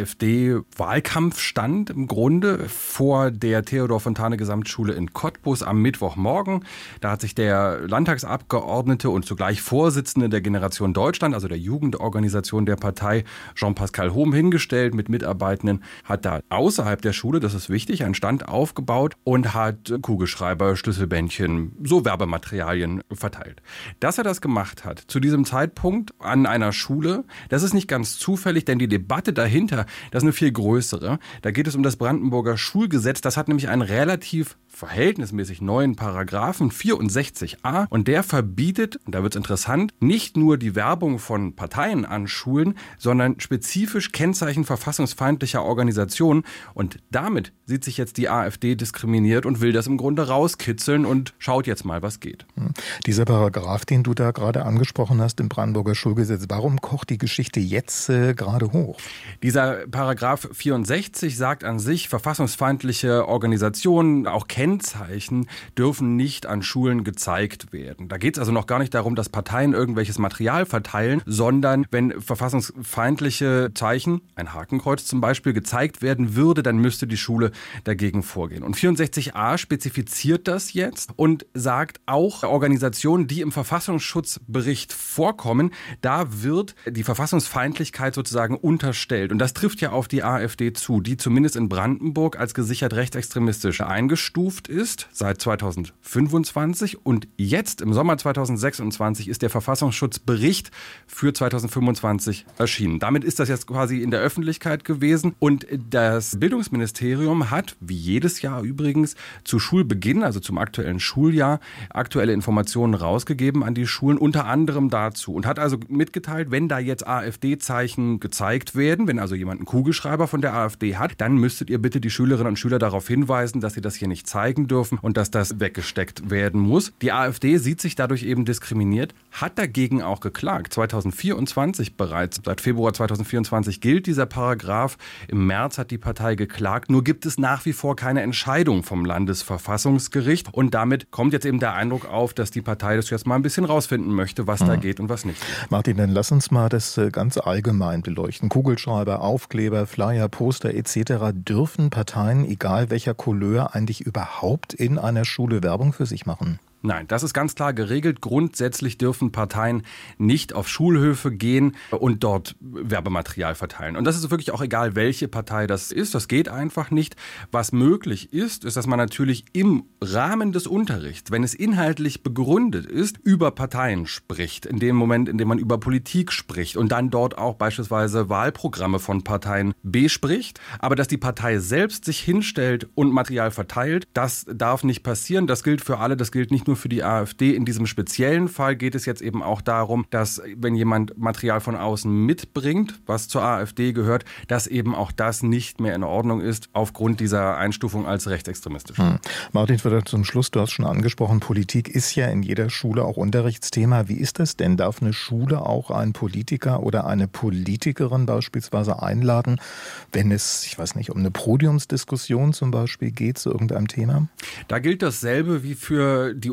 AfD-Wahlkampfstand im Grunde vor der Theodor-Fontane-Gesamtschule in Cottbus am Mittwochmorgen. Da hat sich der Landtagsabgeordnete und zugleich Vorsitzende der Generation Deutschland, also der Jugendorganisation der Partei, Jean-Pascal Hohm, hingestellt mit Mitarbeitenden, hat da außerhalb der Schule, das ist wichtig, einen Stand aufgebaut und hat Kugelschreiber, Schlüsselbändchen, so Werbematerialien verteilt. Dass er das gemacht hat, zu diesem Zeitpunkt an einer Schule, das ist nicht ganz zufällig, denn die Debatte dahinter, das ist eine viel größere. Da geht es um das Brandenburger Schulgesetz, das hat nämlich einen relativ verhältnismäßig neuen Paragraphen vierundsechzig a und der verbietet, und da wird es interessant, nicht nur die Werbung von Parteien an Schulen, sondern spezifisch Kennzeichen verfassungsfeindlicher Organisationen und damit sieht sich jetzt die AfD diskriminiert und will das im Grunde rauskitzeln und schaut jetzt mal, was geht. Dieser Paragraph, den du da gerade angesprochen hast im Brandenburger Schulgesetz, warum kocht die Geschichte jetzt äh, gerade hoch? Dieser Paragraph vierundsechzig sagt an sich, verfassungsfeindliche Organisationen, auch Kennzeichen dürfen nicht an Schulen gezeigt werden. Da geht es also noch gar nicht darum, dass Parteien irgendwelches Material verteilen, sondern wenn verfassungsfeindliche Zeichen, ein Hakenkreuz zum Beispiel, gezeigt werden würde, dann müsste die Schule dagegen vorgehen. Und vierundsechzig a spezifiziert das jetzt und sagt auch, Organisationen, die im Verfassungsschutzbericht vorkommen, da wird die Verfassungsfeindlichkeit sozusagen unterstellt. Und das trifft ja auf die AfD zu, die zumindest in Brandenburg als gesichert rechtsextremistisch eingestuft ist seit zweitausendfünfundzwanzig und jetzt im Sommer zweitausendsechsundzwanzig ist der Verfassungsschutzbericht für zweitausendfünfundzwanzig erschienen. Damit ist das jetzt quasi in der Öffentlichkeit gewesen und das Bildungsministerium hat, wie jedes Jahr übrigens, zu Schulbeginn, also zum aktuellen Schuljahr, aktuelle Informationen rausgegeben an die Schulen, unter anderem dazu und hat also mitgeteilt, wenn da jetzt AfD-Zeichen gezeigt werden, wenn also jemand einen Kugelschreiber von der AfD hat, dann müsstet ihr bitte die Schülerinnen und Schüler darauf hinweisen, dass sie das hier nicht zeigen dürfen und dass das weggesteckt werden muss. Die AfD sieht sich dadurch eben diskriminiert, hat dagegen auch geklagt. zweitausendvierundzwanzig bereits, seit Februar zweitausendvierundzwanzig gilt dieser Paragraph. Im März hat die Partei geklagt. Nur gibt es nach wie vor keine Entscheidung vom Landesverfassungsgericht und damit kommt jetzt eben der Eindruck auf, dass die Partei das jetzt mal ein bisschen rausfinden möchte, was mhm. da geht und was nicht. Martin, dann lass uns mal das ganz allgemein beleuchten. Kugelschreiber, Aufkleber, Flyer, Poster et cetera. Dürfen Parteien, egal welcher Couleur, eigentlich überhaupt in einer Schule Werbung für sich machen? Nein, das ist ganz klar geregelt. Grundsätzlich dürfen Parteien nicht auf Schulhöfe gehen und dort Werbematerial verteilen. Und das ist wirklich auch egal, welche Partei das ist. Das geht einfach nicht. Was möglich ist, ist, dass man natürlich im Rahmen des Unterrichts, wenn es inhaltlich begründet ist, über Parteien spricht. In dem Moment, in dem man über Politik spricht und dann dort auch beispielsweise Wahlprogramme von Parteien bespricht. Aber dass die Partei selbst sich hinstellt und Material verteilt, das darf nicht passieren. Das gilt für alle, das gilt nicht nur für die AfD. In diesem speziellen Fall geht es jetzt eben auch darum, dass wenn jemand Material von außen mitbringt, was zur AfD gehört, dass eben auch das nicht mehr in Ordnung ist aufgrund dieser Einstufung als rechtsextremistisch. Hm. Martin, vielleicht zum Schluss, du hast schon angesprochen, Politik ist ja in jeder Schule auch Unterrichtsthema. Wie ist das denn? Darf eine Schule auch einen Politiker oder eine Politikerin beispielsweise einladen, wenn es, ich weiß nicht, um eine Podiumsdiskussion zum Beispiel geht zu irgendeinem Thema? Da gilt dasselbe wie für die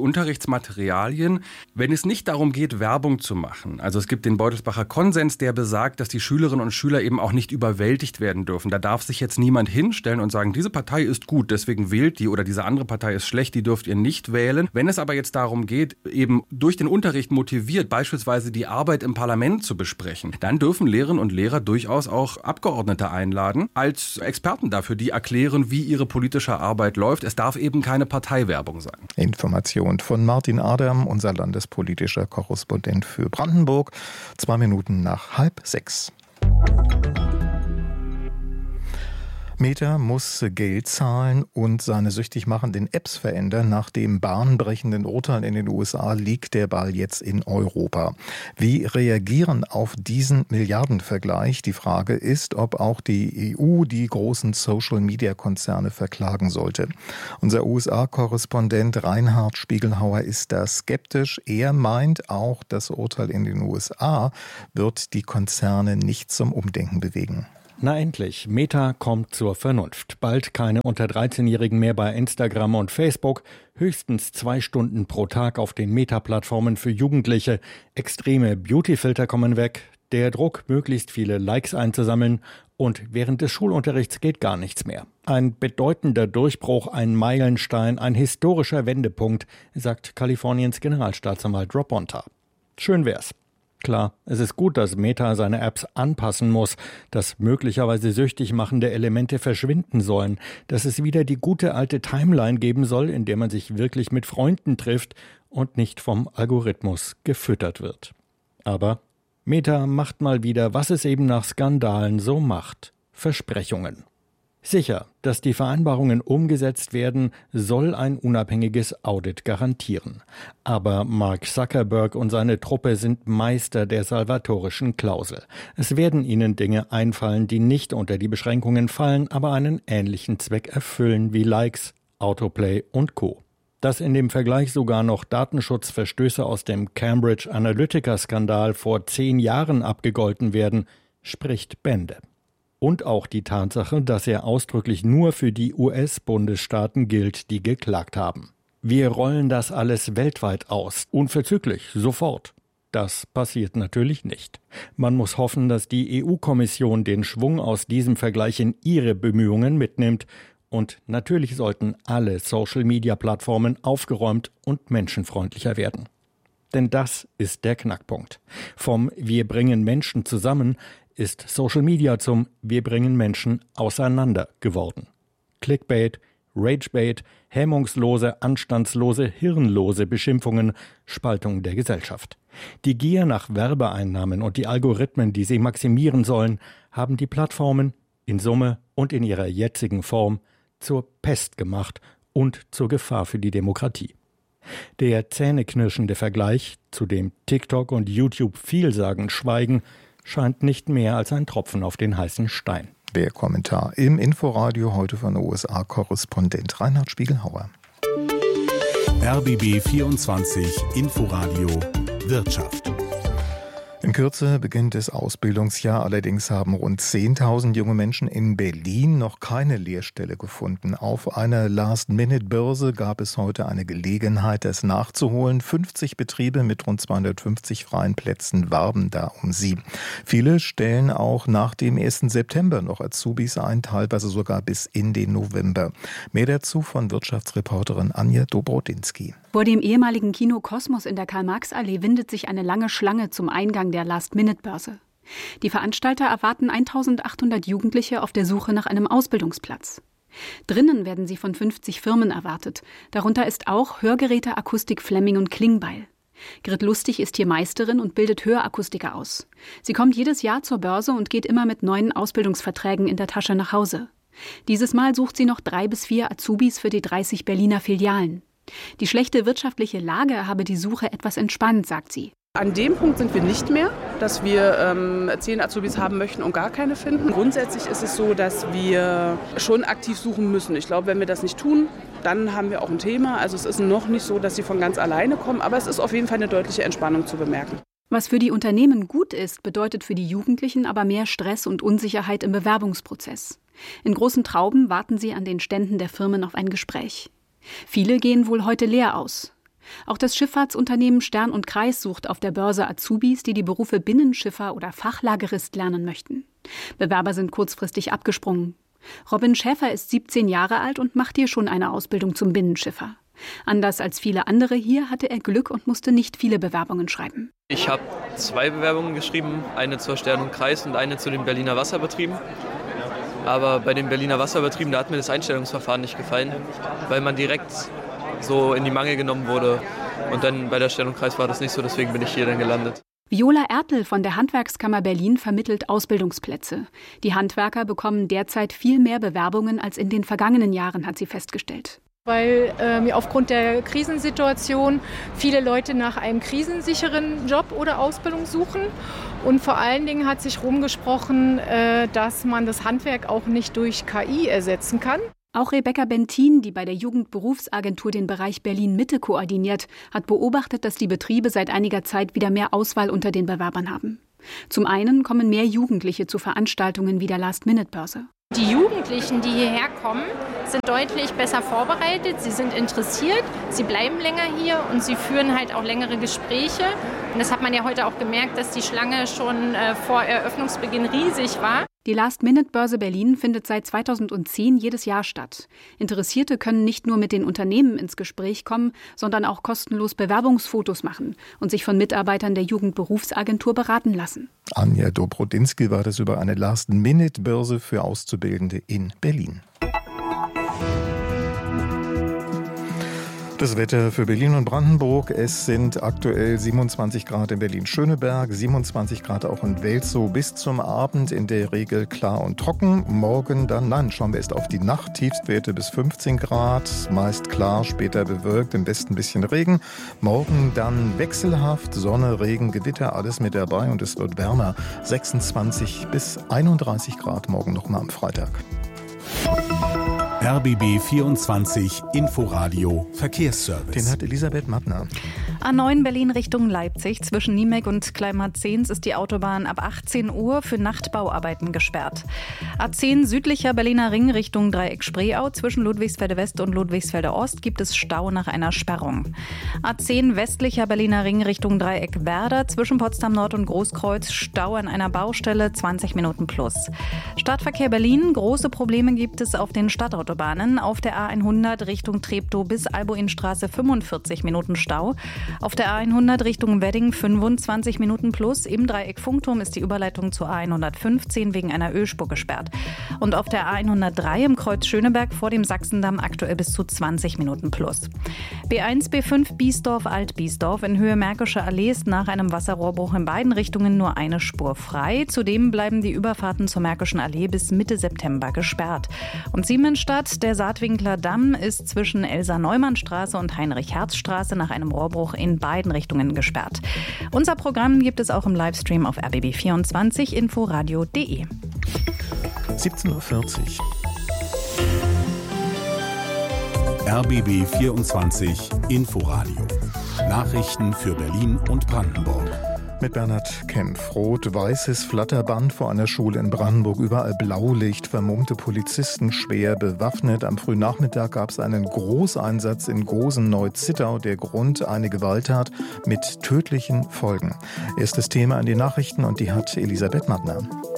Unterrichtsmaterialien, wenn es nicht darum geht, Werbung zu machen. Also es gibt den Beutelsbacher Konsens, der besagt, dass die Schülerinnen und Schüler eben auch nicht überwältigt werden dürfen. Da darf sich jetzt niemand hinstellen und sagen, diese Partei ist gut, deswegen wählt die, oder diese andere Partei ist schlecht, die dürft ihr nicht wählen. Wenn es aber jetzt darum geht, eben durch den Unterricht motiviert, beispielsweise die Arbeit im Parlament zu besprechen, dann dürfen Lehrerinnen und Lehrer durchaus auch Abgeordnete einladen als Experten dafür, die erklären, wie ihre politische Arbeit läuft. Es darf eben keine Parteiwerbung sein. Information von Martin Adam, unser landespolitischer Korrespondent für Brandenburg. Zwei Minuten nach halb sechs. Meta muss Geld zahlen und seine süchtig machenden Apps verändern. Nach dem bahnbrechenden Urteil in den U S A liegt der Ball jetzt in Europa. Wie reagieren auf diesen Milliardenvergleich? Die Frage ist, ob auch die E U die großen Social-Media-Konzerne verklagen sollte. Unser U S A-Korrespondent Reinhard Spiegelhauer ist da skeptisch. Er meint, auch das Urteil in den U S A wird die Konzerne nicht zum Umdenken bewegen. Na endlich, Meta kommt zur Vernunft. Bald keine unter dreizehnjährigen mehr bei Instagram und Facebook. Höchstens zwei Stunden pro Tag auf den Meta-Plattformen für Jugendliche. Extreme Beauty-Filter kommen weg. Der Druck, möglichst viele Likes einzusammeln. Und während des Schulunterrichts geht gar nichts mehr. Ein bedeutender Durchbruch, ein Meilenstein, ein historischer Wendepunkt, sagt Kaliforniens Generalstaatsanwalt Rob Bonta. Schön wär's. Klar, es ist gut, dass Meta seine Apps anpassen muss, dass möglicherweise süchtig machende Elemente verschwinden sollen, dass es wieder die gute alte Timeline geben soll, in der man sich wirklich mit Freunden trifft und nicht vom Algorithmus gefüttert wird. Aber Meta macht mal wieder, was es eben nach Skandalen so macht: Versprechungen. Sicher, dass die Vereinbarungen umgesetzt werden, soll ein unabhängiges Audit garantieren. Aber Mark Zuckerberg und seine Truppe sind Meister der salvatorischen Klausel. Es werden ihnen Dinge einfallen, die nicht unter die Beschränkungen fallen, aber einen ähnlichen Zweck erfüllen wie Likes, Autoplay und Co. Dass in dem Vergleich sogar noch Datenschutzverstöße aus dem Cambridge Analytica-Skandal vor zehn Jahren abgegolten werden, spricht Bände. Und auch die Tatsache, dass er ausdrücklich nur für die U S-Bundesstaaten gilt, die geklagt haben. Wir rollen das alles weltweit aus, unverzüglich, sofort. Das passiert natürlich nicht. Man muss hoffen, dass die E U-Kommission den Schwung aus diesem Vergleich in ihre Bemühungen mitnimmt. Und natürlich sollten alle Social-Media-Plattformen aufgeräumt und menschenfreundlicher werden. Denn das ist der Knackpunkt. Vom Wir bringen Menschen zusammen ist Social Media zum Wir bringen Menschen auseinander geworden. Clickbait, Ragebait, hemmungslose, anstandslose, hirnlose Beschimpfungen, Spaltung der Gesellschaft. Die Gier nach Werbeeinnahmen und die Algorithmen, die sie maximieren sollen, haben die Plattformen in Summe und in ihrer jetzigen Form zur Pest gemacht und zur Gefahr für die Demokratie. Der zähneknirschende Vergleich, zu dem TikTok und YouTube vielsagend schweigen, scheint nicht mehr als ein Tropfen auf den heißen Stein. Der Kommentar im Inforadio heute von U S A-Korrespondent Reinhard Spiegelhauer. R B B vierundzwanzig Inforadio Wirtschaft. In Kürze beginnt das Ausbildungsjahr. Allerdings haben rund zehntausend junge Menschen in Berlin noch keine Lehrstelle gefunden. Auf einer Last-Minute-Börse gab es heute eine Gelegenheit, das nachzuholen. fünfzig Betriebe mit rund zweihundertfünfzig freien Plätzen warben da um sie. Viele stellen auch nach dem ersten September noch Azubis ein, teilweise sogar bis in den November. Mehr dazu von Wirtschaftsreporterin Anja Dobrodinsky. Vor dem ehemaligen Kino Kosmos in der Karl-Marx-Allee windet sich eine lange Schlange zum Eingang der Last-Minute-Börse. Die Veranstalter erwarten eintausendachthundert Jugendliche auf der Suche nach einem Ausbildungsplatz. Drinnen werden sie von fünfzig Firmen erwartet. Darunter ist auch Hörgeräte Akustik Flemming und Klingbeil. Grit Lustig ist hier Meisterin und bildet Hörakustiker aus. Sie kommt jedes Jahr zur Börse und geht immer mit neuen Ausbildungsverträgen in der Tasche nach Hause. Dieses Mal sucht sie noch drei bis vier Azubis für die dreißig Berliner Filialen. Die schlechte wirtschaftliche Lage habe die Suche etwas entspannt, sagt sie. An dem Punkt sind wir nicht mehr, dass wir ähm, zehn Azubis haben möchten und gar keine finden. Grundsätzlich ist es so, dass wir schon aktiv suchen müssen. Ich glaube, wenn wir das nicht tun, dann haben wir auch ein Thema. Also es ist noch nicht so, dass sie von ganz alleine kommen, aber es ist auf jeden Fall eine deutliche Entspannung zu bemerken. Was für die Unternehmen gut ist, bedeutet für die Jugendlichen aber mehr Stress und Unsicherheit im Bewerbungsprozess. In großen Trauben warten sie an den Ständen der Firmen auf ein Gespräch. Viele gehen wohl heute leer aus. Auch das Schifffahrtsunternehmen Stern und Kreis sucht auf der Börse Azubis, die die Berufe Binnenschiffer oder Fachlagerist lernen möchten. Bewerber sind kurzfristig abgesprungen. Robin Schäfer ist siebzehn Jahre alt und macht hier schon eine Ausbildung zum Binnenschiffer. Anders als viele andere hier hatte er Glück und musste nicht viele Bewerbungen schreiben. Ich habe zwei Bewerbungen geschrieben, eine zur Stern und Kreis und eine zu den Berliner Wasserbetrieben. Aber bei den Berliner Wasserbetrieben, da hat mir das Einstellungsverfahren nicht gefallen, weil man direkt so in die Mangel genommen wurde. Und dann bei der Stern und Kreis war das nicht so, deswegen bin ich hier dann gelandet. Viola Ertel von der Handwerkskammer Berlin vermittelt Ausbildungsplätze. Die Handwerker bekommen derzeit viel mehr Bewerbungen als in den vergangenen Jahren, hat sie festgestellt. Weil äh, aufgrund der Krisensituation viele Leute nach einem krisensicheren Job oder Ausbildung suchen. Und vor allen Dingen hat sich rumgesprochen, äh, dass man das Handwerk auch nicht durch K I ersetzen kann. Auch Rebecca Bentin, die bei der Jugendberufsagentur den Bereich Berlin-Mitte koordiniert, hat beobachtet, dass die Betriebe seit einiger Zeit wieder mehr Auswahl unter den Bewerbern haben. Zum einen kommen mehr Jugendliche zu Veranstaltungen wie der Last-Minute-Börse. Die Jugendlichen, die hierher kommen, sind deutlich besser vorbereitet, sie sind interessiert, sie bleiben länger hier und sie führen halt auch längere Gespräche. Und das hat man ja heute auch gemerkt, dass die Schlange schon äh, vor Eröffnungsbeginn riesig war. Die Last-Minute-Börse Berlin findet seit zweitausendzehn jedes Jahr statt. Interessierte können nicht nur mit den Unternehmen ins Gespräch kommen, sondern auch kostenlos Bewerbungsfotos machen und sich von Mitarbeitern der Jugendberufsagentur beraten lassen. Anja Dobrodinsky war das über eine Last-Minute-Börse für Auszubildende in Berlin. Das Wetter für Berlin und Brandenburg. Es sind aktuell siebenundzwanzig Grad in Berlin-Schöneberg, siebenundzwanzig Grad auch in Welzow. Bis zum Abend in der Regel klar und trocken. Morgen dann, nein, schauen wir erst auf die Nacht. Tiefstwerte bis fünfzehn Grad, meist klar, später bewölkt, im Westen ein bisschen Regen. Morgen dann wechselhaft, Sonne, Regen, Gewitter, alles mit dabei und es wird wärmer. sechsundzwanzig bis einunddreißig Grad morgen nochmal am Freitag. R B B vierundzwanzig Inforadio Verkehrsservice. Den hat Elisabeth Mattner. A neun Berlin Richtung Leipzig. Zwischen Niemek und Kleinmarzens ist die Autobahn ab achtzehn Uhr für Nachtbauarbeiten gesperrt. A zehn südlicher Berliner Ring Richtung Dreieck Spreeau. Zwischen Ludwigsfelde West und Ludwigsfelde Ost gibt es Stau nach einer Sperrung. A zehn westlicher Berliner Ring Richtung Dreieck Werder. Zwischen Potsdam Nord und Großkreuz Stau an einer Baustelle, zwanzig Minuten plus. Stadtverkehr Berlin. Große Probleme gibt es auf den Stadtautobahnen. Auf der A hundert Richtung Treptow bis Albuinstraße fünfundvierzig Minuten Stau. Auf der A hundert Richtung Wedding fünfundzwanzig Minuten plus. Im Dreieck Funkturm ist die Überleitung zur A hundertfünfzehn wegen einer Ölspur gesperrt. Und auf der A hundertdrei im Kreuz Schöneberg vor dem Sachsendamm aktuell bis zu zwanzig Minuten plus. B eins, B fünf Biesdorf, Alt-Biesdorf in Höhe Märkische Allee ist nach einem Wasserrohrbruch in beiden Richtungen nur eine Spur frei. Zudem bleiben die Überfahrten zur Märkischen Allee bis Mitte September gesperrt. Und Siemensstadt, der Saatwinkler Damm, ist zwischen Elsa-Neumann-Straße und Heinrich-Herz-Straße nach einem Rohrbruch in beiden Richtungen gesperrt. Unser Programm gibt es auch im Livestream auf R B B vierundzwanzig inforadio punkt de. siebzehn Uhr vierzig. R B B vierundzwanzig Inforadio. Nachrichten für Berlin und Brandenburg. Mit Bernhard Kempf. Rot-weißes Flatterband vor einer Schule in Brandenburg. Überall Blaulicht, vermummte Polizisten schwer bewaffnet. Am frühen Nachmittag gab es einen Großeinsatz in Gosen-Neu-Zittau. Der Grund, eine Gewalttat mit tödlichen Folgen. Erstes Thema an die Nachrichten und die hat Elisabeth Mattner.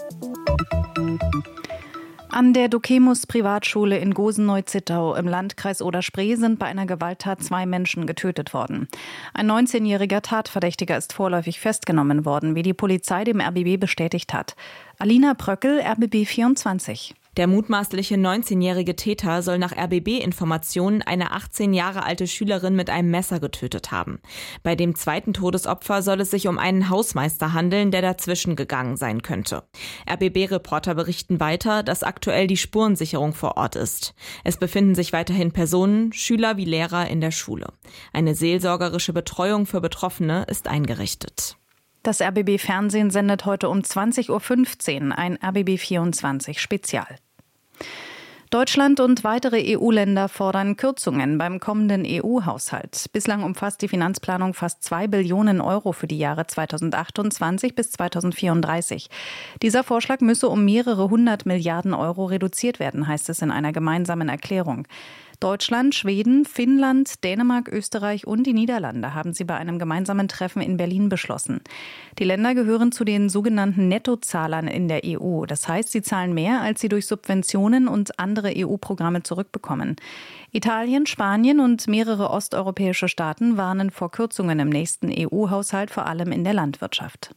An der Dokemus Privatschule in Gosen-Neu-Zittau im Landkreis Oder-Spree sind bei einer Gewalttat zwei Menschen getötet worden. Ein neunzehnjähriger Tatverdächtiger ist vorläufig festgenommen worden, wie die Polizei dem R B B bestätigt hat. Alina Bröckel, R B B vierundzwanzig. Der mutmaßliche neunzehnjährige Täter soll nach R B B-Informationen eine achtzehn Jahre alte Schülerin mit einem Messer getötet haben. Bei dem zweiten Todesopfer soll es sich um einen Hausmeister handeln, der dazwischen gegangen sein könnte. R B B-Reporter berichten weiter, dass aktuell die Spurensicherung vor Ort ist. Es befinden sich weiterhin Personen, Schüler wie Lehrer in der Schule. Eine seelsorgerische Betreuung für Betroffene ist eingerichtet. Das R B B-Fernsehen sendet heute um zwanzig Uhr fünfzehn ein R B B vierundzwanzig Spezial. Deutschland und weitere E U-Länder fordern Kürzungen beim kommenden E U-Haushalt. Bislang umfasst die Finanzplanung fast zwei Billionen Euro für die Jahre zweitausendachtundzwanzig bis zweitausendvierunddreißig. Dieser Vorschlag müsse um mehrere hundert Milliarden Euro reduziert werden, heißt es in einer gemeinsamen Erklärung. Deutschland, Schweden, Finnland, Dänemark, Österreich und die Niederlande haben sie bei einem gemeinsamen Treffen in Berlin beschlossen. Die Länder gehören zu den sogenannten Nettozahlern in der E U. Das heißt, sie zahlen mehr, als sie durch Subventionen und andere E U-Programme zurückbekommen. Italien, Spanien und mehrere osteuropäische Staaten warnen vor Kürzungen im nächsten E U-Haushalt, vor allem in der Landwirtschaft.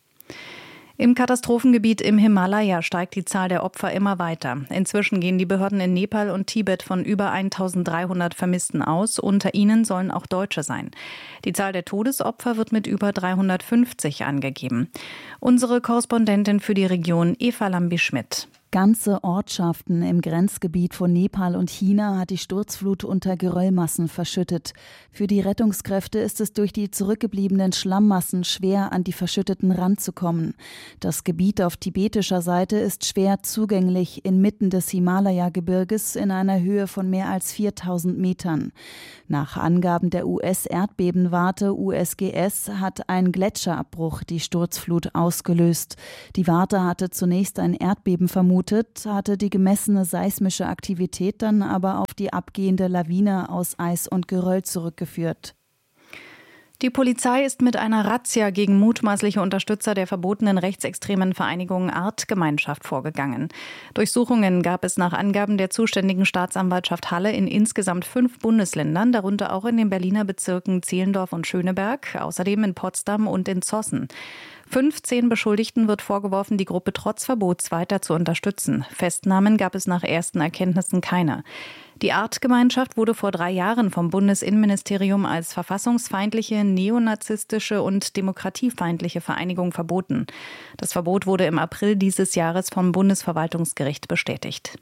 Im Katastrophengebiet im Himalaya steigt die Zahl der Opfer immer weiter. Inzwischen gehen die Behörden in Nepal und Tibet von über eintausenddreihundert Vermissten aus. Unter ihnen sollen auch Deutsche sein. Die Zahl der Todesopfer wird mit über dreihundertfünfzig angegeben. Unsere Korrespondentin für die Region, Eva Lambi-Schmidt. Ganze Ortschaften im Grenzgebiet von Nepal und China hat die Sturzflut unter Geröllmassen verschüttet. Für die Rettungskräfte ist es durch die zurückgebliebenen Schlammmassen schwer, an die verschütteten ranzukommen. Das Gebiet auf tibetischer Seite ist schwer zugänglich inmitten des Himalaya-Gebirges in einer Höhe von mehr als viertausend Metern. Nach Angaben der U S-Erdbebenwarte U S G S hat ein Gletscherabbruch die Sturzflut ausgelöst. Die Warte hatte zunächst ein Erdbeben vermutet, hatte die gemessene seismische Aktivität dann aber auf die abgehende Lawine aus Eis und Geröll zurückgeführt. Die Polizei ist mit einer Razzia gegen mutmaßliche Unterstützer der verbotenen rechtsextremen Vereinigung Artgemeinschaft vorgegangen. Durchsuchungen gab es nach Angaben der zuständigen Staatsanwaltschaft Halle in insgesamt fünf Bundesländern, darunter auch in den Berliner Bezirken Zehlendorf und Schöneberg, außerdem in Potsdam und in Zossen. fünfzehn Beschuldigten wird vorgeworfen, die Gruppe trotz Verbots weiter zu unterstützen. Festnahmen gab es nach ersten Erkenntnissen keine. Die Artgemeinschaft wurde vor drei Jahren vom Bundesinnenministerium als verfassungsfeindliche, neonazistische und demokratiefeindliche Vereinigung verboten. Das Verbot wurde im April dieses Jahres vom Bundesverwaltungsgericht bestätigt.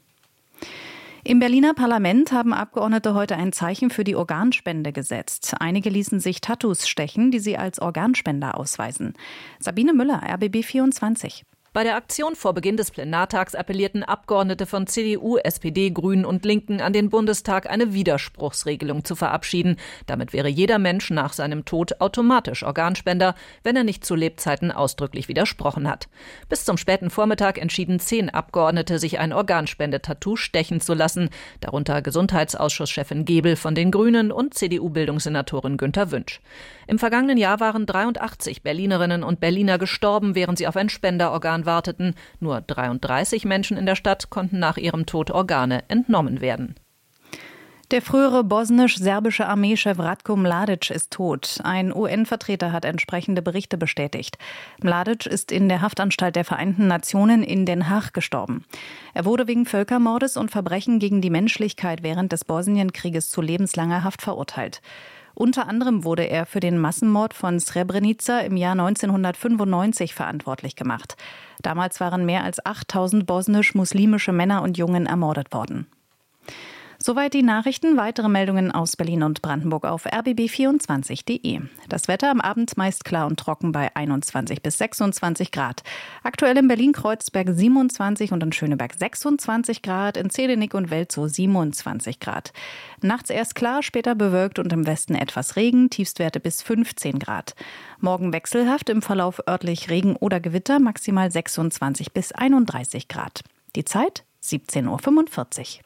Im Berliner Parlament haben Abgeordnete heute ein Zeichen für die Organspende gesetzt. Einige ließen sich Tattoos stechen, die sie als Organspender ausweisen. Sabine Müller, R B B vierundzwanzig. Bei der Aktion vor Beginn des Plenartags appellierten Abgeordnete von C D U, S P D, Grünen und Linken an den Bundestag, eine Widerspruchsregelung zu verabschieden. Damit wäre jeder Mensch nach seinem Tod automatisch Organspender, wenn er nicht zu Lebzeiten ausdrücklich widersprochen hat. Bis zum späten Vormittag entschieden zehn Abgeordnete, sich ein Organspendetattoo stechen zu lassen, darunter Gesundheitsausschuschefin Gebel von den Grünen und C D U-Bildungssenatorin Günter Wünsch. Im vergangenen Jahr waren dreiundachtzig Berlinerinnen und Berliner gestorben, während sie auf ein Spenderorgan warteten. Nur dreiunddreißig Menschen in der Stadt konnten nach ihrem Tod Organe entnommen werden. Der frühere bosnisch-serbische Armeechef Ratko Mladic ist tot. Ein U N-Vertreter hat entsprechende Berichte bestätigt. Mladic ist in der Haftanstalt der Vereinten Nationen in Den Haag gestorben. Er wurde wegen Völkermordes und Verbrechen gegen die Menschlichkeit während des Bosnienkrieges zu lebenslanger Haft verurteilt. Unter anderem wurde er für den Massenmord von Srebrenica im Jahr neunzehnhundertfünfundneunzig verantwortlich gemacht. Damals waren mehr als achttausend bosnisch-muslimische Männer und Jungen ermordet worden. Soweit die Nachrichten. Weitere Meldungen aus Berlin und Brandenburg auf r b b vierundzwanzig punkt de. Das Wetter am Abend meist klar und trocken bei einundzwanzig bis sechsundzwanzig Grad. Aktuell in Berlin-Kreuzberg siebenundzwanzig und in Schöneberg sechsundzwanzig Grad, in Zedenick und Welzow siebenundzwanzig Grad. Nachts erst klar, später bewölkt und im Westen etwas Regen, Tiefstwerte bis fünfzehn Grad. Morgen wechselhaft, im Verlauf örtlich Regen oder Gewitter, maximal sechsundzwanzig bis einunddreißig Grad. Die Zeit siebzehn Uhr fünfundvierzig.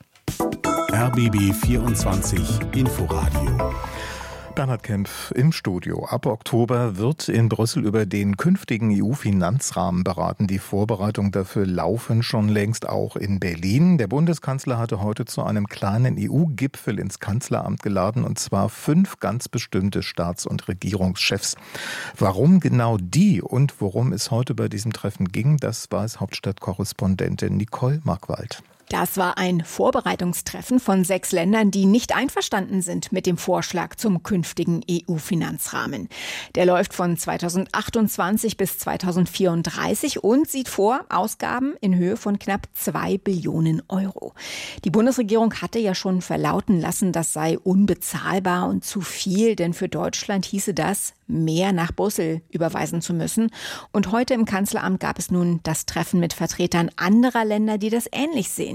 R B B vierundzwanzig Inforadio. Bernhard Kempf im Studio. Ab Oktober wird in Brüssel über den künftigen E U-Finanzrahmen beraten. Die Vorbereitungen dafür laufen schon längst auch in Berlin. Der Bundeskanzler hatte heute zu einem kleinen E U-Gipfel ins Kanzleramt geladen, und zwar fünf ganz bestimmte Staats- und Regierungschefs. Warum genau die und worum es heute bei diesem Treffen ging, das weiß Hauptstadtkorrespondentin Nicole Markwald. Das war ein Vorbereitungstreffen von sechs Ländern, die nicht einverstanden sind mit dem Vorschlag zum künftigen E U-Finanzrahmen. Der läuft von zweitausendachtundzwanzig bis zweitausendvierunddreißig und sieht vor Ausgaben in Höhe von knapp zwei Billionen Euro. Die Bundesregierung hatte ja schon verlauten lassen, das sei unbezahlbar und zu viel, denn für Deutschland hieße das, mehr nach Brüssel überweisen zu müssen. Und heute im Kanzleramt gab es nun das Treffen mit Vertretern anderer Länder, die das ähnlich sehen.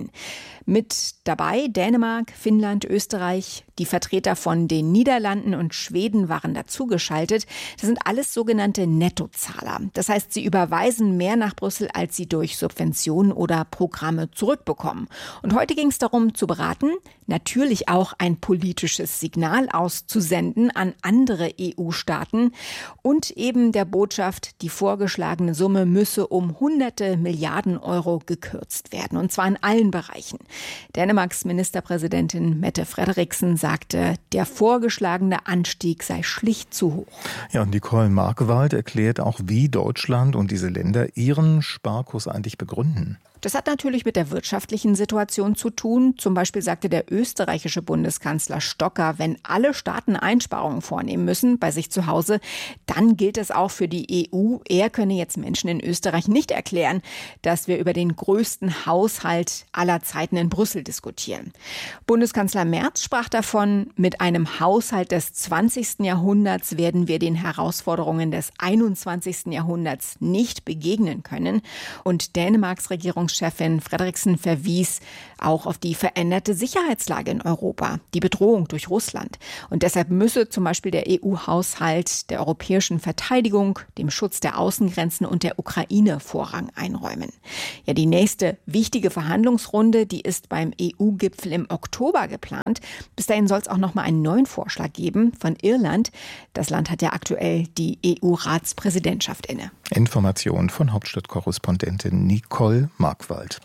ein. Mit dabei Dänemark, Finnland, Österreich, die Vertreter von den Niederlanden und Schweden waren dazugeschaltet. Das sind alles sogenannte Nettozahler. Das heißt, sie überweisen mehr nach Brüssel, als sie durch Subventionen oder Programme zurückbekommen. Und heute ging es darum zu beraten, natürlich auch ein politisches Signal auszusenden an andere E U-Staaten und eben der Botschaft, die vorgeschlagene Summe müsse um hunderte Milliarden Euro gekürzt werden, und zwar in allen Bereichen. Dänemarks Ministerpräsidentin Mette Frederiksen sagte, der vorgeschlagene Anstieg sei schlicht zu hoch. Ja, und Nicole Markwald erklärt auch, wie Deutschland und diese Länder ihren Sparkurs eigentlich begründen. Das hat natürlich mit der wirtschaftlichen Situation zu tun. Zum Beispiel sagte der österreichische Bundeskanzler Stocker, wenn alle Staaten Einsparungen vornehmen müssen bei sich zu Hause, dann gilt es auch für die E U. Er könne jetzt Menschen in Österreich nicht erklären, dass wir über den größten Haushalt aller Zeiten in Brüssel diskutieren. Bundeskanzler Merz sprach davon, mit einem Haushalt des zwanzigsten Jahrhunderts werden wir den Herausforderungen des einundzwanzigsten Jahrhunderts nicht begegnen können. Und Dänemarks Regierungschefin Frederiksen verwies auch auf die veränderte Sicherheitslage in Europa, die Bedrohung durch Russland. Und deshalb müsse zum Beispiel der E U-Haushalt der europäischen Verteidigung, dem Schutz der Außengrenzen und der Ukraine Vorrang einräumen. Ja, die nächste wichtige Verhandlungsrunde, die ist beim E U-Gipfel im Oktober geplant. Bis dahin soll es auch noch mal einen neuen Vorschlag geben von Irland. Das Land hat ja aktuell die E U-Ratspräsidentschaft inne. Informationen von Hauptstadtkorrespondentin Nicole Markwald.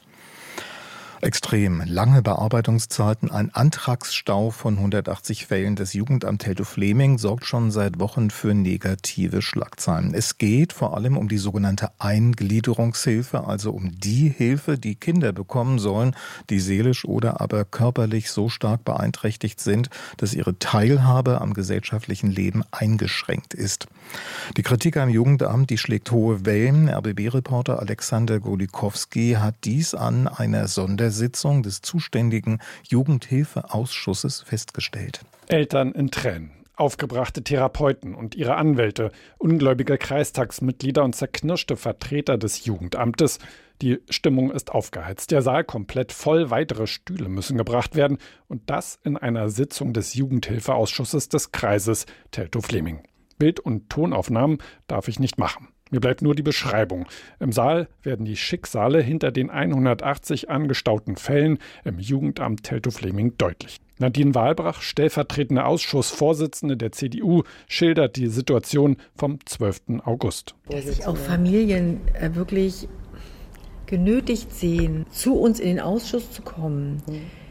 Extrem lange Bearbeitungszeiten, ein Antragsstau von hundertachtzig Fällen. Das Jugendamt Teltow-Fleming sorgt schon seit Wochen für negative Schlagzeilen. Es geht vor allem um die sogenannte Eingliederungshilfe, also um die Hilfe, die Kinder bekommen sollen, die seelisch oder aber körperlich so stark beeinträchtigt sind, dass ihre Teilhabe am gesellschaftlichen Leben eingeschränkt ist. Die Kritik am Jugendamt, die schlägt hohe Wellen. R B B-Reporter Alexander Golikowski hat dies an einer Sondersitzung des zuständigen Jugendhilfeausschusses festgestellt. Eltern in Tränen, aufgebrachte Therapeuten und ihre Anwälte, ungläubige Kreistagsmitglieder und zerknirschte Vertreter des Jugendamtes. Die Stimmung ist aufgeheizt, der Saal komplett voll, weitere Stühle müssen gebracht werden und das in einer Sitzung des Jugendhilfeausschusses des Kreises Teltow-Fleming. Bild- und Tonaufnahmen darf ich nicht machen. Mir bleibt nur die Beschreibung. Im Saal werden die Schicksale hinter den hundertachtzig angestauten Fällen im Jugendamt Teltow-Fleming deutlich. Nadine Wahlbrach, stellvertretende Ausschussvorsitzende der C D U, schildert die Situation vom zwölften August. Dass sich auch Familien wirklich genötigt sehen, zu uns in den Ausschuss zu kommen,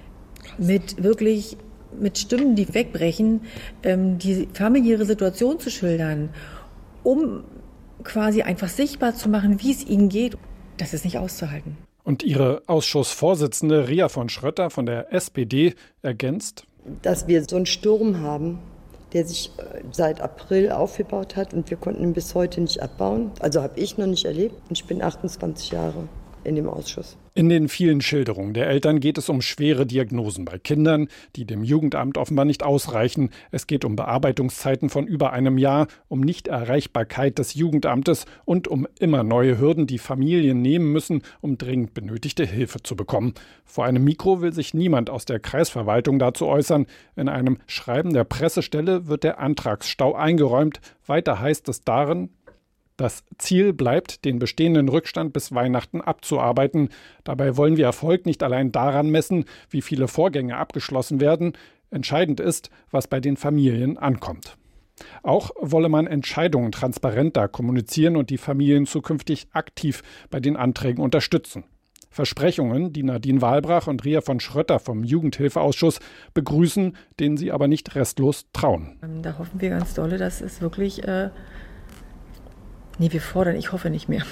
mit wirklich mit Stimmen, die wegbrechen, die familiäre Situation zu schildern, um quasi einfach sichtbar zu machen, wie es ihnen geht. Das ist nicht auszuhalten. Und ihre Ausschussvorsitzende Ria von Schrötter von der S P D ergänzt, dass wir so einen Sturm haben, der sich seit April aufgebaut hat und wir konnten ihn bis heute nicht abbauen. Also habe ich noch nicht erlebt und ich bin achtundzwanzig Jahre in dem Ausschuss. In den vielen Schilderungen der Eltern geht es um schwere Diagnosen bei Kindern, die dem Jugendamt offenbar nicht ausreichen. Es geht um Bearbeitungszeiten von über einem Jahr, um Nichterreichbarkeit des Jugendamtes und um immer neue Hürden, die Familien nehmen müssen, um dringend benötigte Hilfe zu bekommen. Vor einem Mikro will sich niemand aus der Kreisverwaltung dazu äußern. In einem Schreiben der Pressestelle wird der Antragsstau eingeräumt. Weiter heißt es darin: Das Ziel bleibt, den bestehenden Rückstand bis Weihnachten abzuarbeiten. Dabei wollen wir Erfolg nicht allein daran messen, wie viele Vorgänge abgeschlossen werden. Entscheidend ist, was bei den Familien ankommt. Auch wolle man Entscheidungen transparenter kommunizieren und die Familien zukünftig aktiv bei den Anträgen unterstützen. Versprechungen, die Nadine Wahlbrach und Ria von Schrötter vom Jugendhilfeausschuss begrüßen, denen sie aber nicht restlos trauen. Da hoffen wir ganz dolle, dass es wirklich... Äh Nee, wir fordern, ich hoffe nicht mehr.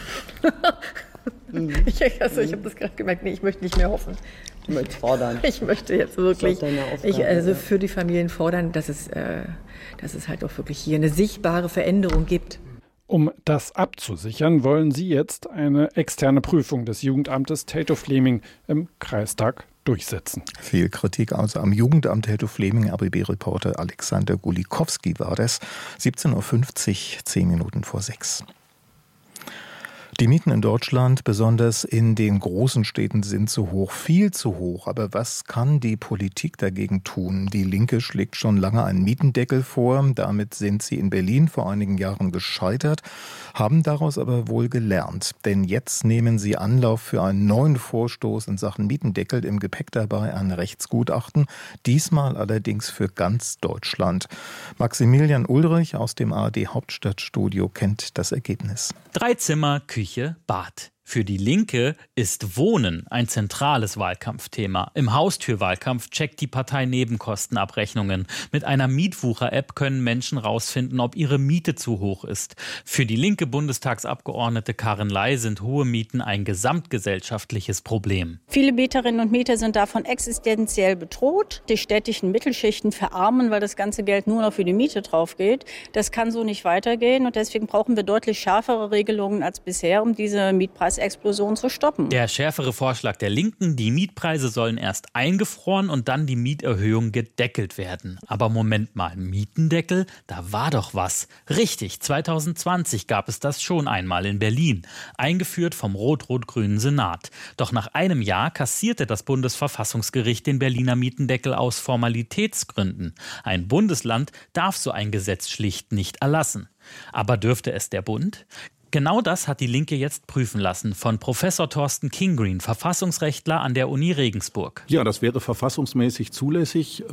mhm. ich also, ich habe das gerade gemerkt, nee, ich möchte nicht mehr hoffen. Du möchtest fordern. Ich möchte jetzt wirklich, ich, also für die Familien fordern, dass es, äh, dass es halt auch wirklich hier eine sichtbare Veränderung gibt. Um das abzusichern, wollen Sie jetzt eine externe Prüfung des Jugendamtes Teltow-Fleming im Kreistag durchsetzen. Viel Kritik also am Jugendamt Teltow-Fleming. R B B-Reporter Alexander Golikowski war das. siebzehn Uhr fünfzig, zehn Minuten vor sechs. Die Mieten in Deutschland, besonders in den großen Städten, sind zu hoch, viel zu hoch. Aber was kann die Politik dagegen tun? Die Linke schlägt schon lange einen Mietendeckel vor. Damit sind sie in Berlin vor einigen Jahren gescheitert, haben daraus aber wohl gelernt. Denn jetzt nehmen sie Anlauf für einen neuen Vorstoß in Sachen Mietendeckel, im Gepäck dabei ein Rechtsgutachten, diesmal allerdings für ganz Deutschland. Maximilian Ulrich aus dem A R D Hauptstadtstudio kennt das Ergebnis. Drei Zimmer, Küche, Bad. Für die Linke ist Wohnen ein zentrales Wahlkampfthema. Im Haustürwahlkampf checkt die Partei Nebenkostenabrechnungen. Mit einer Mietwucher-App können Menschen rausfinden, ob ihre Miete zu hoch ist. Für die linke Bundestagsabgeordnete Karin Ley sind hohe Mieten ein gesamtgesellschaftliches Problem. Viele Mieterinnen und Mieter sind davon existenziell bedroht. Die städtischen Mittelschichten verarmen, weil das ganze Geld nur noch für die Miete drauf geht. Das kann so nicht weitergehen und deswegen brauchen wir deutlich schärfere Regelungen als bisher, um diese Mietpreise Explosion zu stoppen. Der schärfere Vorschlag der Linken, die Mietpreise sollen erst eingefroren und dann die Mieterhöhung gedeckelt werden. Aber Moment mal, Mietendeckel? Da war doch was. Richtig, zwanzig zwanzig gab es das schon einmal in Berlin, eingeführt vom rot-rot-grünen Senat. Doch nach einem Jahr kassierte das Bundesverfassungsgericht den Berliner Mietendeckel aus Formalitätsgründen. Ein Bundesland darf so ein Gesetz schlicht nicht erlassen. Aber dürfte es der Bund? Genau das hat die Linke jetzt prüfen lassen von Professor Thorsten Kingreen, Verfassungsrechtler an der Uni Regensburg. Ja, das wäre verfassungsmäßig zulässig,